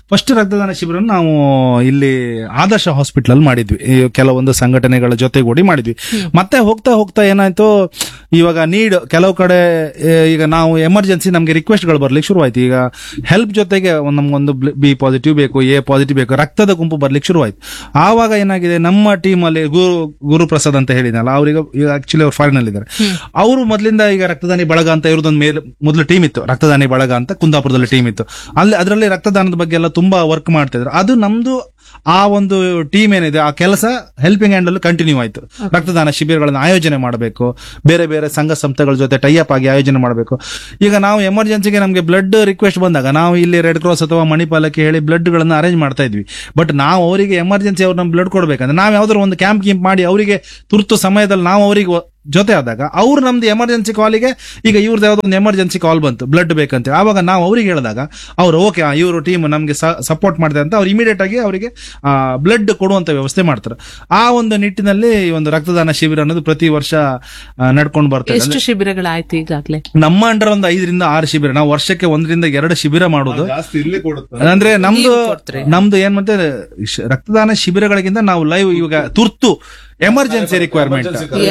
ಫಸ್ಟ್ ರಕ್ತದಾನ ಶಿಬಿರ ನಾವು ಇಲ್ಲಿ ಆದರ್ಶ ಹಾಸ್ಪಿಟಲ್ ಅಲ್ಲಿ ಮಾಡಿದ್ವಿ, ಈ ಕೆಲವೊಂದು ಸಂಘಟನೆಗಳ ಜೊತೆಗೂಡಿ ಮಾಡಿದ್ವಿ. ಮತ್ತೆ ಹೋಗ್ತಾ ಹೋಗ್ತಾ ಏನಾಯ್ತು, ಇವಾಗ ನೀಡ್ ಕೆಲವು ಕಡೆ ಈಗ ನಾವು ಎಮರ್ಜೆನ್ಸಿ ನಮ್ಗೆ ರಿಕ್ವೆಸ್ಟ್ ಗಳು ಬರ್ಲಿಕ್ಕೆ ಶುರುವಾಯ್ತು. ಈಗ ಹೆಲ್ಪ್ ಜೊತೆಗೆ ನಮ್ಗೊಂದು ಬಿ ಪಾಸಿಟಿವ್ ಬೇಕು, ಎ ಪಾಸಿಟಿವ್ ಬೇಕು, ರಕ್ತದ ಗುಂಪು ಬರ್ಲಿಕ್ಕೆ ಶುರುವಾಯ್ತು. ಆವಾಗ ಏನಾಗಿದೆ, ನಮ್ಮ ಟೀಮ್ ಅಲ್ಲಿ ಗುರುಪ್ರಸಾದ್ ಅಂತ ಹೇಳಿದ್ನಲ್ಲ, ಅವ್ರಿಗೆ ಆಕ್ಚುಲಿ ಅವ್ರು ಫಾರಿನ್ ಅಲ್ಲಿ ಇದ್ದಾರೆ. ಅವರು ಮೊದಲಿಂದ ಈಗ ರಕ್ತದಾನಿ ಬಳಗ ಅಂತ ಇವ್ರದೊಂದು ಮೊದಲು ಟೀಮ್ ಇತ್ತು, ರಕ್ತದಾನಿ ಬಳಗ ಅಂತ ಕುಂದಾಪುರದಲ್ಲಿ ಟೀಮ್ ಇತ್ತು. ಅದರಲ್ಲಿ ರಕ್ತದಾನದ ಬಗ್ಗೆ ಎಲ್ಲ ತುಂಬಾ ವರ್ಕ್ ಮಾಡ್ತಾ ಇದ್ರು. ಅದು ನಮ್ದು ಆ ಒಂದು ಟೀಮ್ ಏನಿದೆ, ಆ ಕೆಲಸ ಹೆಲ್ಪಿಂಗ್ ಹ್ಯಾಂಡ್ ಅಲ್ಲಿ ಕಂಟಿನ್ಯೂ ಆಯ್ತು. ರಕ್ತದಾನ ಶಿಬಿರಗಳನ್ನು ಆಯೋಜನೆ ಮಾಡಬೇಕು, ಬೇರೆ ಬೇರೆ ಸಂಘ ಸಂಸ್ಥೆಗಳ ಜೊತೆ ಟೈಅಪ್ ಆಗಿ ಆಯೋಜನೆ ಮಾಡಬೇಕು. ಈಗ ನಾವು ಎಮರ್ಜೆನ್ಸಿಗೆ ನಮಗೆ ಬ್ಲಡ್ ರಿಕ್ವೆಸ್ಟ್ ಬಂದಾಗ ನಾವು ಇಲ್ಲಿ ರೆಡ್ ಕ್ರಾಸ್ ಅಥವಾ ಮಣಿಪಾಲಕ್ಕೆ ಹೇಳಿ ಬ್ಲಡ್ ಗಳನ್ನ ಅರೇಂಜ್ ಮಾಡ್ತಾ ಇದ್ವಿ. ಬಟ್ ನಾವು ಅವರಿಗೆ ಎಮರ್ಜೆನ್ಸಿ ಅವ್ರು ನಮ್ಗೆ ಬ್ಲಡ್ ಕೊಡ್ಬೇಕಂದ್ರೆ ನಾವು ಯಾವ್ದಾದ್ರು ಒಂದು ಕ್ಯಾಂಪ್ ಮಾಡಿ ಅವರಿಗೆ ತುರ್ತು ಸಮಯದಲ್ಲಿ ನಾವು ಅವರಿಗೆ ಜೊತೆ ಆದಾಗ ಅವ್ರು ನಮ್ದು ಎಮರ್ಜೆನ್ಸಿ ಕಾಲಿಗೆ, ಈಗ ಇವ್ರದ್ದು ಯಾವ್ದೋ ಒಂದು ಎಮರ್ಜೆನ್ಸಿ ಕಾಲ್ ಬಂತು ಬ್ಲಡ್ ಬೇಕಂತ, ಆವಾಗ ನಾವು ಅವ್ರಿಗೆ ಹೇಳಿದಾಗ ಅವ್ರು ಓಕೆ ಇವರು ಟೀಮ್ ನಮ್ಗೆ ಸಪೋರ್ಟ್ ಮಾಡಿದೆ ಅಂತ ಅವ್ರು ಇಮಿಡಿಯೇಟ್ ಆಗಿ ಅವರಿಗೆ ಬ್ಲಡ್ ಕೊಡುವಂತ ವ್ಯವಸ್ಥೆ ಮಾಡ್ತಾರೆ. ಆ ಒಂದು ನಿಟ್ಟಿನಲ್ಲಿ ಈ ಒಂದು ರಕ್ತದಾನ ಶಿಬಿರ ಅನ್ನೋದು ಪ್ರತಿ ವರ್ಷ ನಡ್ಕೊಂಡು ಬರ್ತಾರೆ. ಎಷ್ಟು ಶಿಬಿರಗಳಾಯ್ತು ಈಗಾಗಲೇ? ನಮ್ಮ ಅಂಡರ್ ಒಂದು 5 ರಿಂದ 6 ಶಿಬಿರ, ನಾವು ವರ್ಷಕ್ಕೆ 1 ರಿಂದ 2 ಶಿಬಿರ ಮಾಡೋದು. ಜಾಸ್ತಿ ಇಲ್ಲೇ ಕೊಡುತ್ತೆ. ಅಂದ್ರೆ ನಮ್ದು ಏನ್ ಮತ್ತೆ ರಕ್ತದಾನ ಶಿಬಿರಗಳಿಗಿಂತ ನಾವು ಲೈವ್ ಇವಾಗ ತುರ್ತು ಎಮರ್ಜೆನ್ಸಿ ರಿಕ್ವೈರ್ಮೆಂಟ್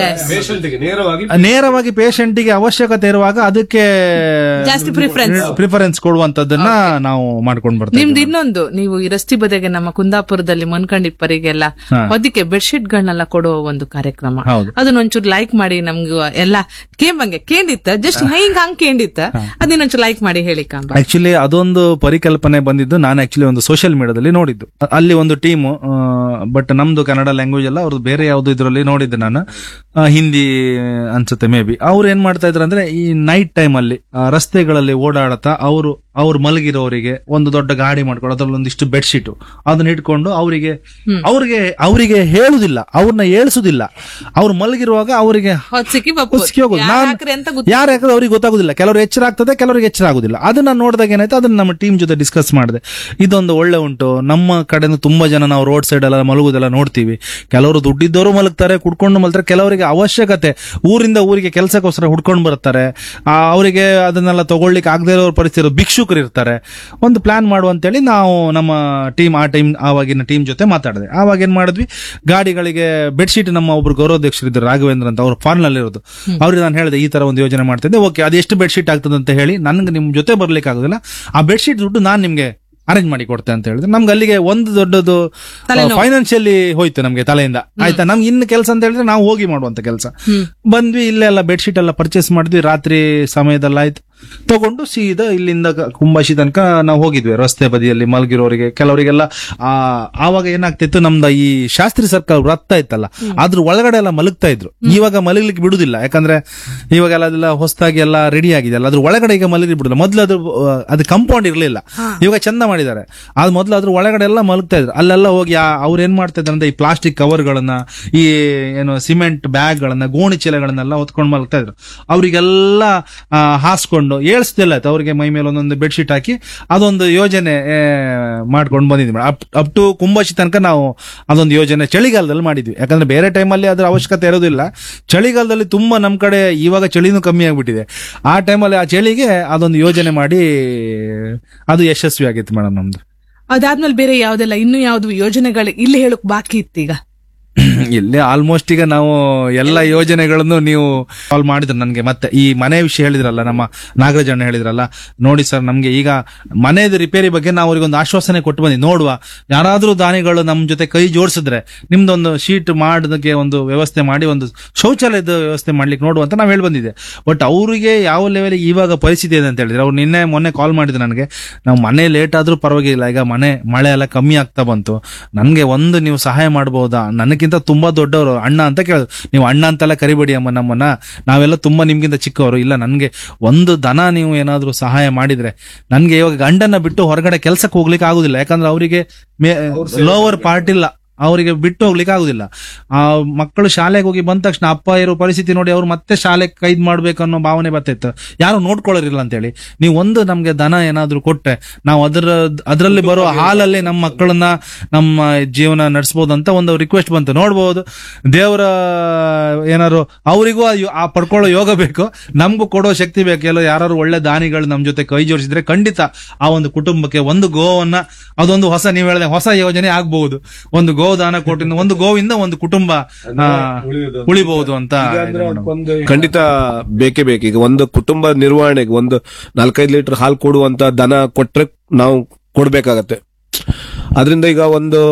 ನೇರವಾಗಿ ಪೇಷಂಟಿಗೆ ಅವಶ್ಯಕತೆ ಇರುವಾಗ ಅದಕ್ಕೆ ಜಾಸ್ತಿ ಪ್ರಿಫರೆನ್ಸ್ ಕೊಡುವಂತದನ್ನ ನಾವು ಮಾಡ್ಕೊಂಡು ಬರ್ತೀವಿ. ನಿಮ್ದು ಇನ್ನೊಂದು, ನೀವು ಈ ರಸ್ತೆ ಬದಿಗೆ ನಮ್ಮ ಕುಂದಾಪುರದಲ್ಲಿ ಮನ್ಕಂಡಿಪ್ಪರಿಗೆಲ್ಲ ಹೊದಿಕೆ ಬೆಡ್ಶೀಟ್ ಗಳನ್ನೆಲ್ಲ ಕೊಡುವ ಒಂದು ಕಾರ್ಯಕ್ರಮ, ಅದನ್ನೊಂಚೂರು ಲೈಕ್ ಮಾಡಿ. ನಮ್ಗೆ ಎಲ್ಲ ಕೇಂಬಂಗೆ ಕೇಂದಿತ್ತ, ಜಸ್ಟ್ ಹಂಗ್ ಕೇಂದಿತ್ತ, ಅದನ್ನೊಂಚೂರು ಲೈಕ್ ಮಾಡಿ ಹೇಳಿ. ಆಕ್ಚುಲಿ ಅದೊಂದು ಪರಿಕಲ್ಪನೆ ಬಂದಿದ್ದು ನಾನು ಆಕ್ಚುಲಿ ಒಂದು ಸೋಷಿಯಲ್ ಮೀಡಿಯಾದಲ್ಲಿ ನೋಡಿದ್ದು. ಅಲ್ಲಿ ಒಂದು ಟೀಮ್, ಬಟ್ ನಮ್ದು ಕನ್ನಡ ಲ್ಯಾಂಗ್ವೇಜ್ ಅಲ್ಲ, ಅವ್ರದ್ದು ಬೇರೆ ಯಾವ್ದು ಇದ್ರಲ್ಲಿ ನೋಡಿದ್ದೆ ನಾನು, ಹಿಂದಿ ಅನ್ಸುತ್ತೆ ಮೇ ಬಿ. ಅವ್ರು ಏನ್ ಮಾಡ್ತಾ ಇದ್ರು ಅಂದ್ರೆ, ಈ ನೈಟ್ ಟೈಮ್ ಅಲ್ಲಿ ರಸ್ತೆಗಳಲ್ಲಿ ಓಡಾಡತಾ ಅವ್ರು ಮಲಗಿರೋರಿಗೆ ಒಂದು ದೊಡ್ಡ ಗಾಡಿ ಮಾಡ್ಕೊಂಡು ಅದ್ರಲ್ಲಿ ಒಂದಿಷ್ಟು ಬೆಡ್ಶೀಟ್ ಅದನ್ನ ಇಟ್ಕೊಂಡು ಅವರಿಗೆ ಹೇಳುದಿಲ್ಲ, ಅವ್ರನ್ನ ಏಳ್ಸುದಿಲ್ಲ. ಅವ್ರು ಮಲಗಿರುವಾಗ ಅವರಿಗೆ ಹೋಗುದು, ಯಾರು ಯಾಕಂದ್ರೆ ಅವ್ರಿಗೆ ಗೊತ್ತಾಗುದಿಲ್ಲ. ಕೆಲವರು ಎಚ್ಚರ ಆಗ್ತದೆ, ಕೆಲವರಿಗೆ ಎಚ್ಚರ ಆಗುದಿಲ್ಲ. ಅದನ್ನ ನೋಡಿದಾಗ ಏನಾಯ್ತು, ಅದನ್ನ ನಮ್ಮ ಟೀಮ್ ಜೊತೆ ಡಿಸ್ಕಸ್ ಮಾಡಿದೆ. ಇದೊಂದು ಒಳ್ಳೆ ಉಂಟು, ನಮ್ಮ ಕಡೆ ತುಂಬಾ ಜನ ನಾವು ರೋಡ್ ಸೈಡ್ ಎಲ್ಲ ಮಲಗುದೆಲ್ಲ ನೋಡ್ತೀವಿ. ಕೆಲವರು ದುಡ್ಡಿದ್ದವರು ಮಲಗ್ತಾರೆ, ಕುಡ್ಕೊಂಡು ಮಲಗ್ತಾರೆ. ಕೆಲವರಿಗೆ ಅವಶ್ಯಕತೆ, ಊರಿಂದ ಊರಿಗೆ ಕೆಲಸಕ್ಕೋಸ್ಕರ ಹುಡ್ಕೊಂಡು ಬರ್ತಾರೆ, ಅವರಿಗೆ ಅದನ್ನೆಲ್ಲ ತಗೊಳ್ಳಿಕ್ಕೆ ಆಗದೇ ಇರೋ ಪರಿಸ್ಥಿತಿ, ಭಿಕ್ಷುಕರು ಇರ್ತಾರೆ. ಒಂದು ಪ್ಲಾನ್ ಮಾಡುವಂತೇಳಿ ನಾವು ನಮ್ಮ ಟೀಮ್ ಆವಾಗಿನ ಟೀಮ್ ಜೊತೆ ಮಾತಾಡಿದೆ. ಆವಾಗ ಏನ್ ಮಾಡಿದ್ವಿ, ಗಾಡಿಗಳಿಗೆ ಬೆಡ್ಶೀಟ್, ನಮ್ಮ ಒಬ್ರು ಗೌರವಾಧ್ಯಕ್ಷರಿದ್ರು ರಾಘವೇಂದ್ರ ಅಂತ, ಅವ್ರು ಫಾರಿನ್ ಅಲ್ಲಿ ಇರೋದು. ಅವ್ರಿಗೆ ನಾನು ಹೇಳಿದೆ ಈ ತರ ಒಂದು ಯೋಜನೆ ಮಾಡ್ತಿದ್ದೆ, ಓಕೆ ಅದು ಎಷ್ಟು ಬೆಡ್ಶೀಟ್ ಆಗ್ತದೆ ಅಂತ ಹೇಳಿ, ನನ್ಗೆ ನಿಮ್ ಜೊತೆ ಬರ್ಲಿಕ್ಕೆ ಆಗೋದಿಲ್ಲ, ಆ ಬೆಡ್ಶೀಟ್ ದುಡ್ಡು ನಾನ್ ನಿಮ್ಗೆ ಅರೇಂಜ್ ಮಾಡಿ ಕೊಡ್ತೆ ಅಂತ ಹೇಳಿದ್ರೆ, ನಮ್ಗೆ ಅಲ್ಲಿಗೆ ಒಂದು ದೊಡ್ಡದು ಫೈನಾನ್ಷಿಯಲಿ ಹೋಯ್ತು ನಮ್ಗೆ ತಲೆಯಿಂದ. ಆಯ್ತಾ, ನಮ್ಗೆ ಇನ್ನು ಕೆಲಸ ಅಂತ ಹೇಳಿದ್ರೆ ನಾವು ಹೋಗಿ ಮಾಡುವಂತ ಕೆಲಸ. ಬಂದ್ವಿ, ಇಲ್ಲೆಲ್ಲ ಬೆಡ್ಶೀಟ್ ಎಲ್ಲ ಪರ್ಚೇಸ್ ಮಾಡಿದ್ವಿ, ರಾತ್ರಿ ಸಮಯದಲ್ಲಿ ಆಯ್ತು, ತಗೊಂಡು ಸೀದಾ ಇಲ್ಲಿಂದ ಕುಂಬಾಶಿ ತನಕ ನಾವು ಹೋಗಿದ್ವಿ. ರಸ್ತೆ ಬದಿಯಲ್ಲಿ ಮಲಗಿರೋರಿಗೆ ಕೆಲವರಿಗೆಲ್ಲ ಆವಾಗ ಏನಾಗ್ತಿತ್ತು, ನಮ್ದು ಈ ಶಾಸ್ತ್ರಿ ಸರ್ಕಲ್ ವೃತ್ತ ಇತ್ತಲ್ಲ, ಅದ್ರ ಒಳಗಡೆ ಎಲ್ಲ ಮಲಗ್ತಾ ಇದ್ರು. ಇವಾಗ ಮಲಗ್ಲಿಕ್ಕೆ ಬಿಡುದಿಲ್ಲ, ಯಾಕಂದ್ರೆ ಇವಾಗೆಲ್ಲ ಅದೆಲ್ಲ ಹೊಸದಾಗಿ ಎಲ್ಲ ರೆಡಿ ಆಗಿದೆ ಅಲ್ಲ, ಅದ್ರ ಒಳಗಡೆ ಈಗ ಮಲಗಿ ಬಿಡುದಿಲ್ಲ. ಮೊದ್ಲು ಅದು ಕಂಪೌಂಡ್ ಇರ್ಲಿಲ್ಲ, ಇವಾಗ ಚಂದ ಮಾಡಿದ್ದಾರೆ. ಅದು ಮೊದ್ಲು ಅದ್ರ ಒಳಗಡೆ ಎಲ್ಲ ಮಲಗ್ತಾ ಇದ್ರು. ಅಲ್ಲೆಲ್ಲ ಹೋಗಿ ಅವ್ರು ಏನ್ ಮಾಡ್ತಾ ಇದ್ರು ಅಂದ್ರೆ, ಈ ಪ್ಲಾಸ್ಟಿಕ್ ಕವರ್ ಗಳನ್ನ, ಈ ಏನು ಸಿಮೆಂಟ್ ಬ್ಯಾಗ್ ಗಳನ್ನ, ಗೋಣಿ ಚೀಲಗಳನ್ನೆಲ್ಲ ಹೊತ್ಕೊಂಡು ಮಲಗ್ತಾ ಇದ್ರು. ಅವರಿಗೆಲ್ಲ ಹಾಸ್ಕೊಂಡು ಏಳ್ಸ್ತಿಲ್ಲ, ಅವ್ರಿಗೆ ಮೈ ಮೇಲೆ ಒಂದೊಂದು ಬೆಡ್ಶೀಟ್ ಹಾಕಿ ಅದೊಂದು ಯೋಜನೆ ಮಾಡ್ಕೊಂಡು ಬಂದಿದ್ವಿ. ಅಪ್ ಟು ಕುಂಬಾಶಿ ತನಕ ನಾವು ಅದೊಂದು ಯೋಜನೆ ಚಳಿಗಾಲದಲ್ಲಿ ಮಾಡಿದ್ವಿ. ಯಾಕಂದ್ರೆ ಬೇರೆ ಟೈಮಲ್ಲಿ ಅದ್ರ ಅವಶ್ಯಕತೆ ಇರೋದಿಲ್ಲ. ಚಳಿಗಾಲದಲ್ಲಿ ತುಂಬಾ ನಮ್ ಕಡೆ ಇವಾಗ ಚಳಿನೂ ಕಮ್ಮಿ ಆಗ್ಬಿಟ್ಟಿದೆ. ಆ ಟೈಮಲ್ಲಿ ಆ ಚಳಿಗೆ ಅದೊಂದು ಯೋಜನೆ ಮಾಡಿ ಅದು ಯಶಸ್ವಿ ಆಗಿತ್ತು ಮೇಡಮ್ ನಮ್ದು. ಅದಾದ್ಮೇಲೆ ಬೇರೆ ಯಾವ್ದೆಲ್ಲ ಇನ್ನು ಯಾವ್ದು ಯೋಜನೆಗಳು ಇಲ್ಲಿ ಹೇಳಕ್ ಬಾಕಿ ಇತ್ತು? ಈಗ ಇಲ್ಲಿ ಆಲ್ಮೋಸ್ಟ್ ಈಗ ನಾವು ಎಲ್ಲ ಯೋಜನೆಗಳನ್ನು ನೀವು ಕಾಲ್ ಮಾಡಿದ್ರು ನನಗೆ. ಮತ್ತೆ ಈ ಮನೆ ವಿಷಯ ಹೇಳಿದ್ರಲ್ಲ, ನಮ್ಮ ನಾಗರಾಜಣ್ಣ ಹೇಳಿದ್ರಲ್ಲ, ನೋಡಿ ಸರ್ ನಮ್ಗೆ ಈಗ ಮನೆಯದು ರಿಪೇರಿ ಬಗ್ಗೆ ನಾವು ಅವ್ರಿಗೊಂದು ಆಶ್ವಾಸನೆ ಕೊಟ್ಟು ಬಂದಿ, ನೋಡುವ ಯಾರಾದ್ರೂ ದಾನಿಗಳು ನಮ್ ಜೊತೆ ಕೈ ಜೋಡಿಸಿದ್ರೆ ನಿಮ್ದೊಂದು ಶೀಟ್ ಮಾಡೋದಕ್ಕೆ ಒಂದು ವ್ಯವಸ್ಥೆ ಮಾಡಿ, ಒಂದು ಶೌಚಾಲಯದ ವ್ಯವಸ್ಥೆ ಮಾಡ್ಲಿಕ್ಕೆ ನೋಡುವ ಅಂತ ನಾವ್ ಹೇಳಿ ಬಂದಿದೆ. ಬಟ್ ಅವರಿಗೆ ಯಾವ ಲೆವೆಲ್ ಇವಾಗ ಪರಿಸ್ಥಿತಿ ಇದೆ ಅಂತ ಹೇಳಿದ್ರೆ, ಅವ್ರು ಮೊನ್ನೆ ಕಾಲ್ ಮಾಡಿದ್ರು ನನಗೆ, ನಾವು ಮನೆ ಲೇಟ್ ಆದ್ರೂ ಪರವಾಗಿಲ್ಲ, ಈಗ ಮಳೆ ಎಲ್ಲ ಕಮ್ಮಿ ಆಗ್ತಾ ಬಂತು, ನನ್ಗೆ ಒಂದು ನೀವು ಸಹಾಯ ಮಾಡಬಹುದಾ, ನನಗಿಂತ ತುಂಬಾ ದೊಡ್ಡವರು ಅಣ್ಣ ಅಂತ ಕೇಳಿದ್ರು. ನೀವು ಅಣ್ಣ ಅಂತೆಲ್ಲ ಕರಿಬೇಡಿ ಅಮ್ಮ ನಮ್ಮನ್ನ, ನಾವೆಲ್ಲ ತುಂಬಾ ನಿಮ್ಗಿಂತ ಚಿಕ್ಕವರು. ಇಲ್ಲ, ನನ್ಗೆ ಒಂದು ದನ ನೀವು ಏನಾದ್ರೂ ಸಹಾಯ ಮಾಡಿದ್ರೆ, ನನ್ಗೆ ಇವಾಗ ಗಂಡನ್ನ ಬಿಟ್ಟು ಹೊರಗಡೆ ಕೆಲ್ಸಕ್ಕೆ ಹೋಗ್ಲಿಕ್ಕೆ ಆಗುದಿಲ್ಲ. ಯಾಕಂದ್ರೆ ಅವರಿಗೆ ಲೋವರ್ ಪಾರ್ಟ್ ಇಲ್ಲ, ಅವರಿಗೆ ಬಿಟ್ಟು ಹೋಗ್ಲಿಕ್ಕೆ ಆಗುದಿಲ್ಲ. ಆ ಮಕ್ಕಳು ಶಾಲೆಗೆ ಹೋಗಿ ಬಂದ ತಕ್ಷಣ ಅಪ್ಪ ಇರೋ ಪರಿಸ್ಥಿತಿ ನೋಡಿ ಅವ್ರು ಮತ್ತೆ ಶಾಲೆ ಕೈದ್ ಮಾಡ್ಬೇಕು ಅನ್ನೋ ಭಾವನೆ ಬರ್ತಿತ್ತು. ಯಾರು ನೋಡ್ಕೊಳ್ಳೋರಿಲ್ಲ ಅಂತೇಳಿ ನೀವು ಒಂದು ನಮ್ಗೆ ದನ ಏನಾದ್ರು ಕೊಟ್ರೆ ನಾವು ಅದರಲ್ಲಿ ಬರೋ ಹಾಲಲ್ಲಿ ನಮ್ಮ ಮಕ್ಕಳನ್ನ ನಮ್ಮ ಜೀವನ ನಡೆಸಬಹುದು ಅಂತ ಒಂದು ರಿಕ್ವೆಸ್ಟ್ ಬಂತು. ನೋಡ್ಬೋದು ದೇವರ ಏನಾರು ಅವರಿಗೂ ಆ ಪಡ್ಕೊಳ್ಳೋ ಯೋಗ ಬೇಕು, ನಮಗೂ ಕೊಡೋ ಶಕ್ತಿ ಬೇಕು. ಎಲ್ಲೋ ಯಾರು ಒಳ್ಳೆ ದಾನಿಗಳು ನಮ್ ಜೊತೆ ಕೈ ಜೋಡಿಸಿದ್ರೆ ಖಂಡಿತ ಆ ಒಂದು ಕುಟುಂಬಕ್ಕೆ ಒಂದು ಗೋವನ್ನ ಅದೊಂದು ಹೊಸ, ನೀವು ಹೇಳಿದೆ ಹೊಸ ಯೋಜನೆ ಆಗ್ಬಹುದು. ಒಂದು ಗೋದಾನ ಕೊಟ್ಟಿಂದ ಒಂದು ಗೋವಿಂದ ಒಂದು ಕುಟುಂಬ ಉಳಿಬಹುದು ಅಂತ ಖಂಡಿತ ಬೇಕೇ ಬೇಕು. ಈಗ ಒಂದು ಕುಟುಂಬ ನಿರ್ವಹಣೆಗೆ ಒಂದು 4-5 ಲೀಟರ್ ಹಾಲು ಕೊಡುವಂತ ದನ ಕೊಟ್ರೆ ನಾವು ಕೊಡ್ಬೇಕಾಗತ್ತೆ. ಅದರಿಂದ ಈಗ ಒಂದು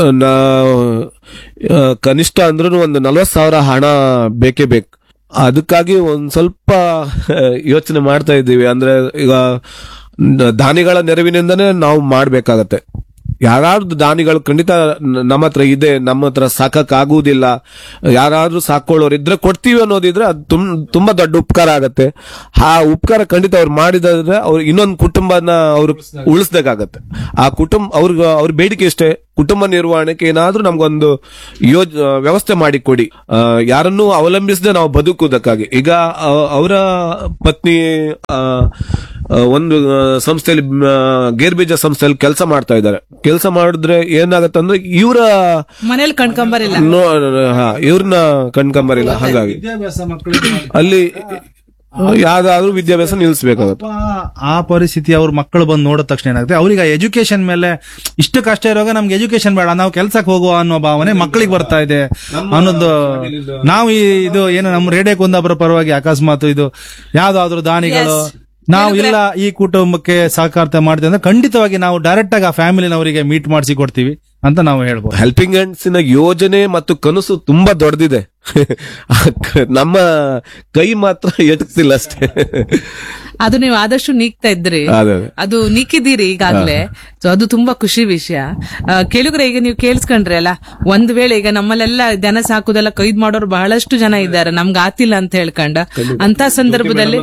ಕನಿಷ್ಠ ಅಂದ್ರೂ ಒಂದು 40,000 ಹಣ ಬೇಕೇ ಬೇಕು. ಅದಕ್ಕಾಗಿ ಒಂದ್ ಸ್ವಲ್ಪ ಯೋಚನೆ ಮಾಡ್ತಾ ಇದ್ದೀವಿ. ಅಂದ್ರೆ ಈಗ ದಾನಿಗಳ ನೆರವಿನಿಂದನೇ ನಾವು ಮಾಡ್ಬೇಕಾಗತ್ತೆ. ಯಾರಾದ್ರೂ ದಾನಿಗಳು ಖಂಡಿತ ನಮ್ಮ ಹತ್ರ ಇದೆ, ನಮ್ಮ ಹತ್ರ ಸಾಕಾಗುವುದಿಲ್ಲ, ಯಾರಾದ್ರೂ ಸಾಕೊಳ್ಳೋರು ಇದ್ರೆ ಕೊಡ್ತೀವಿ ಅನ್ನೋದಿದ್ರೆ ಅದು ತುಂಬಾ ದೊಡ್ಡ ಉಪಕಾರ ಆಗತ್ತೆ. ಆ ಉಪಕಾರ ಖಂಡಿತ ಅವ್ರು ಮಾಡಿದ್ರೆ ಅವ್ರು ಇನ್ನೊಂದು ಕುಟುಂಬನ ಅವ್ರು ಉಳಿಸ್ಬೇಕಾಗತ್ತೆ. ಆ ಕುಟುಂಬ ಅವ್ರ ಬೇಡಿಕೆ ಇಷ್ಟೇ, ಕುಟುಂಬ ನಿರ್ವಹಣೆಗೆ ಏನಾದ್ರೂ ನಮ್ಗೊಂದು ವ್ಯವಸ್ಥೆ ಮಾಡಿ ಕೊಡಿ, ಯಾರನ್ನೂ ಅವಲಂಬಿಸದೆ ನಾವು ಬದುಕುವುದಕ್ಕಾಗಿ. ಈಗ ಅವರ ಪತ್ನಿ ಒಂದು ಸಂಸ್ಥೆಯಲ್ಲಿ ಗೇರ್ಬೀಜ ಸಂಸ್ಥೆಯಲ್ಲಿ ಕೆಲಸ ಮಾಡ್ತಾ ಇದ್ದಾರೆ. ಕೆಲಸ ಮಾಡಿದ್ರೆ ಏನಾಗತ್ತಂದ್ರೆ ಇವರ ಮನೇಲಿ ಕಣ್ಕೊಂಬರಿಲ್ಲ, ಇವ್ರನ್ನ ಕಣ್ಕೊಂಬರಿಲ್ಲ. ಹಾಗಾಗಿ ಅಲ್ಲಿ ಯಾವ್ದಾದ್ರು ವಿದ್ಯಾಭ್ಯಾಸ ನಿಲ್ಲಿಸಬೇಕಾಗುತ್ತೆ. ಆ ಪರಿಸ್ಥಿತಿ ಅವ್ರ ಮಕ್ಕಳು ಬಂದು ನೋಡಿದ ತಕ್ಷಣ ಏನಾಗುತ್ತೆ, ಅವ್ರಿಗೆ ಎಜುಕೇಶನ್ ಮೇಲೆ ಇಷ್ಟು ಕಷ್ಟ ಇರುವಾಗ ನಮ್ಗೆ ಎಜುಕೇಶನ್ ಬೇಡ, ನಾವು ಕೆಲ್ಸಕ್ಕೆ ಹೋಗುವ ಅನ್ನೋ ಭಾವನೆ ಮಕ್ಕಳಿಗೆ ಬರ್ತಾ ಇದೆ ಅನ್ನೋದು. ನಾವು ಇದು ಏನು ನಮ್ಮ ರೇಡಿಯೋ ಕುಂದಾಪುರ ಪರವಾಗಿ ಅಕಸ್ಮಾತ್ ಇದು ಯಾವ್ದಾದ್ರು ದಾನಿಗಳು ನಾವು ಇಲ್ಲ ಈ ಕುಟುಂಬಕ್ಕೆ ಸಹಕಾರತೆ ಮಾಡ್ತೀವಿ ಅಂದ್ರೆ ಖಂಡಿತವಾಗಿ ನಾವು ಡೈರೆಕ್ಟ್ ಆಗಿ ಆ ಫ್ಯಾಮಿಲಿನವರಿಗೆ ಮೀಟ್ ಮಾಡಿಸಿ ಕೊಡ್ತೀವಿ ಅಂತ ನಾವು ಹೇಳ್ಬೋದು. ಹೆಲ್ಪಿಂಗ್ ಹ್ಯಾಂಡ್ಸ್ ಯೋಜನೆ ಮತ್ತು ಕನಸು ತುಂಬಾ ದೊಡ್ಡದಿದೆ. ನಮ್ಮ ಕೈ ಮಾತ್ರ ಎಟಕ್ತಿಲ್ಲ ಅಷ್ಟೇ. ಅದು ನೀವು ಆದಷ್ಟು ನೀಗ್ತಾ ಇದ್ರಿ, ಅದು ನೀಕಿದ್ದೀರಿ ಈಗಾಗ್ಲೇ. ಸೊ ಅದು ತುಂಬಾ ಖುಷಿ ವಿಷಯ. ಕೇಳುಗ್ರೆ, ಈಗ ನೀವು ಕೇಳಿಸ್ಕೊಂಡ್ರಿ ಅಲ್ಲ, ಒಂದ್ ವೇಳೆ ಈಗ ನಮ್ಮಲ್ಲೆಲ್ಲ ದನ ಸಾಕುದೆಲ್ಲ ಕೈದ್ ಮಾಡೋರು ಬಹಳಷ್ಟು ಜನ ಇದ್ದಾರೆ, ನಮ್ಗೆ ಆತಿಲ್ಲ ಅಂತ ಹೇಳ್ಕೊಂಡ ಅಂತ ಸಂದರ್ಭದಲ್ಲಿ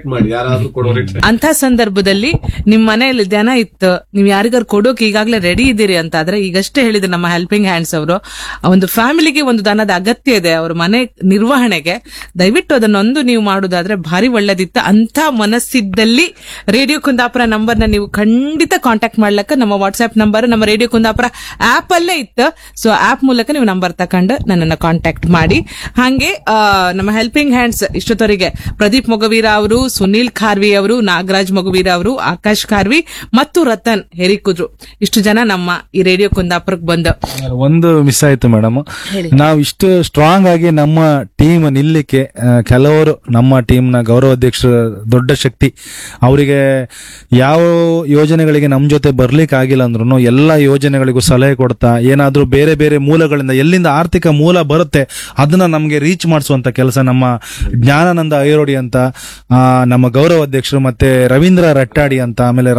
ನಿಮ್ ಮನೆಯಲ್ಲಿ ದನ ಇತ್ತು, ನೀವ್ ಯಾರಿಗಾರು ಕೊಡೋಕೆ ಈಗಾಗ್ಲೇ ರೆಡಿ ಇದ್ದೀರಿ ಅಂತ ಆದ್ರೆ, ಈಗಷ್ಟೇ ಹೇಳಿದ್ರು ನಮ್ಮ ಹೆಲ್ಪಿಂಗ್ ಹ್ಯಾಂಡ್ಸ್ ಅವರು, ಒಂದು ಫ್ಯಾಮಿಲಿಗೆ ಒಂದು ದನದ ಅಗತ್ಯ ಇದೆ ಅವ್ರ ಮನೆ ನಿರ್ವಹಣೆಗೆ, ದಯವಿಟ್ಟು ಅದನ್ನೊಂದು ನೀವು ಮಾಡುದಾದ್ರೆ ಭಾರಿ ಒಳ್ಳೇದಿತ್ತು. ಅಂತ ಮನಸ್ಸಿದ್ದಲ್ಲಿ ರೇಡಿಯೋ ಕುಂದಾಪುರ ನಂಬರ್ನ ನೀವು ಖಂಡಿತ ಕಾಂಟ್ಯಾಕ್ಟ್ ಮಾಡ್ಲಕ್ಕ ನಮ್ಮ ವಾಟ್ಸ್ಆಪ್ ನಂಬರ್ ನಮ್ಮ ರೇಡಿಯೋ ಕುಂದಾಪುರ ಆಪ್ ಅಲ್ಲೇ ಇತ್ತು. ಸೊ ಆಪ್ ಮೂಲಕ ನೀವು ನಂಬರ್ ತಕೊಂಡು ನನ್ನನ್ನು ಕಾಂಟ್ಯಾಕ್ಟ್ ಮಾಡಿ. ಹಾಗೆ ನಮ್ಮ ಹೆಲ್ಪಿಂಗ್ ಹ್ಯಾಂಡ್ಸ್ ಇಷ್ಟೊತ್ತವರಿಗೆ ಪ್ರದೀಪ್ ಮೊಗವೀರ ಅವರು, ಸುನೀಲ್ ಖಾರ್ವಿ ಅವರು, ನಾಗರಾಜ್ ಮೊಗವೀರ ಅವರು, ಆಕಾಶ್ ಖಾರ್ವಿ ಮತ್ತು ರತನ್ ಹೆರಿಕುದ್ರು, ಇಷ್ಟು ಜನ ನಮ್ಮ ಈ ರೇಡಿಯೋ ಕುಂದಾಪುರಕ್ಕೆ ಬಂದು. ಒಂದು ಮಿಸ್ ಆಯ್ತು ಮೇಡಮ್, ನಾವು ಇಷ್ಟು ಸ್ಟ್ರಾಂಗ್ ಆಗಿ ನಮ್ಮ ಟೀಮ್ ನಿಲ್ಲಿಕ್ಕೆ ಕೆಲವರು ನಮ್ಮ ಟೀಮ್ನ ಗೌರವಾಧ್ಯಕ್ಷರು ದೊಡ್ಡ ಶಕ್ತಿ. ಅವರಿಗೆ ಯಾವ ಯೋಜನೆಗಳಿಗೆ ನಮ್ ಜೊತೆ ಬರ್ಲಿಕ್ಕೆ ಆಗಿಲ್ಲ ಅಂದ್ರೂ ಎಲ್ಲಾ ಯೋಜನೆಗಳಿಗೂ ಸಲಹೆ ಕೊಡ್ತಾ, ಏನಾದ್ರೂ ಬೇರೆ ಬೇರೆ ಮೂಲಗಳಿಂದ ಎಲ್ಲಿಂದ ಆರ್ಥಿಕ ಮೂಲ ಬರುತ್ತೆ ಅದನ್ನ ನಮ್ಗೆ ರೀಚ್ ಮಾಡಿಸುವಂತ ಕೆಲಸ ನಮ್ಮ ಜ್ಞಾನಾನಂದ ಐರೋಡಿ ಅಂತ ನಮ್ಮ ಗೌರವಾಧ್ಯಕ್ಷರು, ಮತ್ತೆ ರವೀಂದ್ರ ರಟ್ಟಾಡಿ ಅಂತ, ಆಮೇಲೆ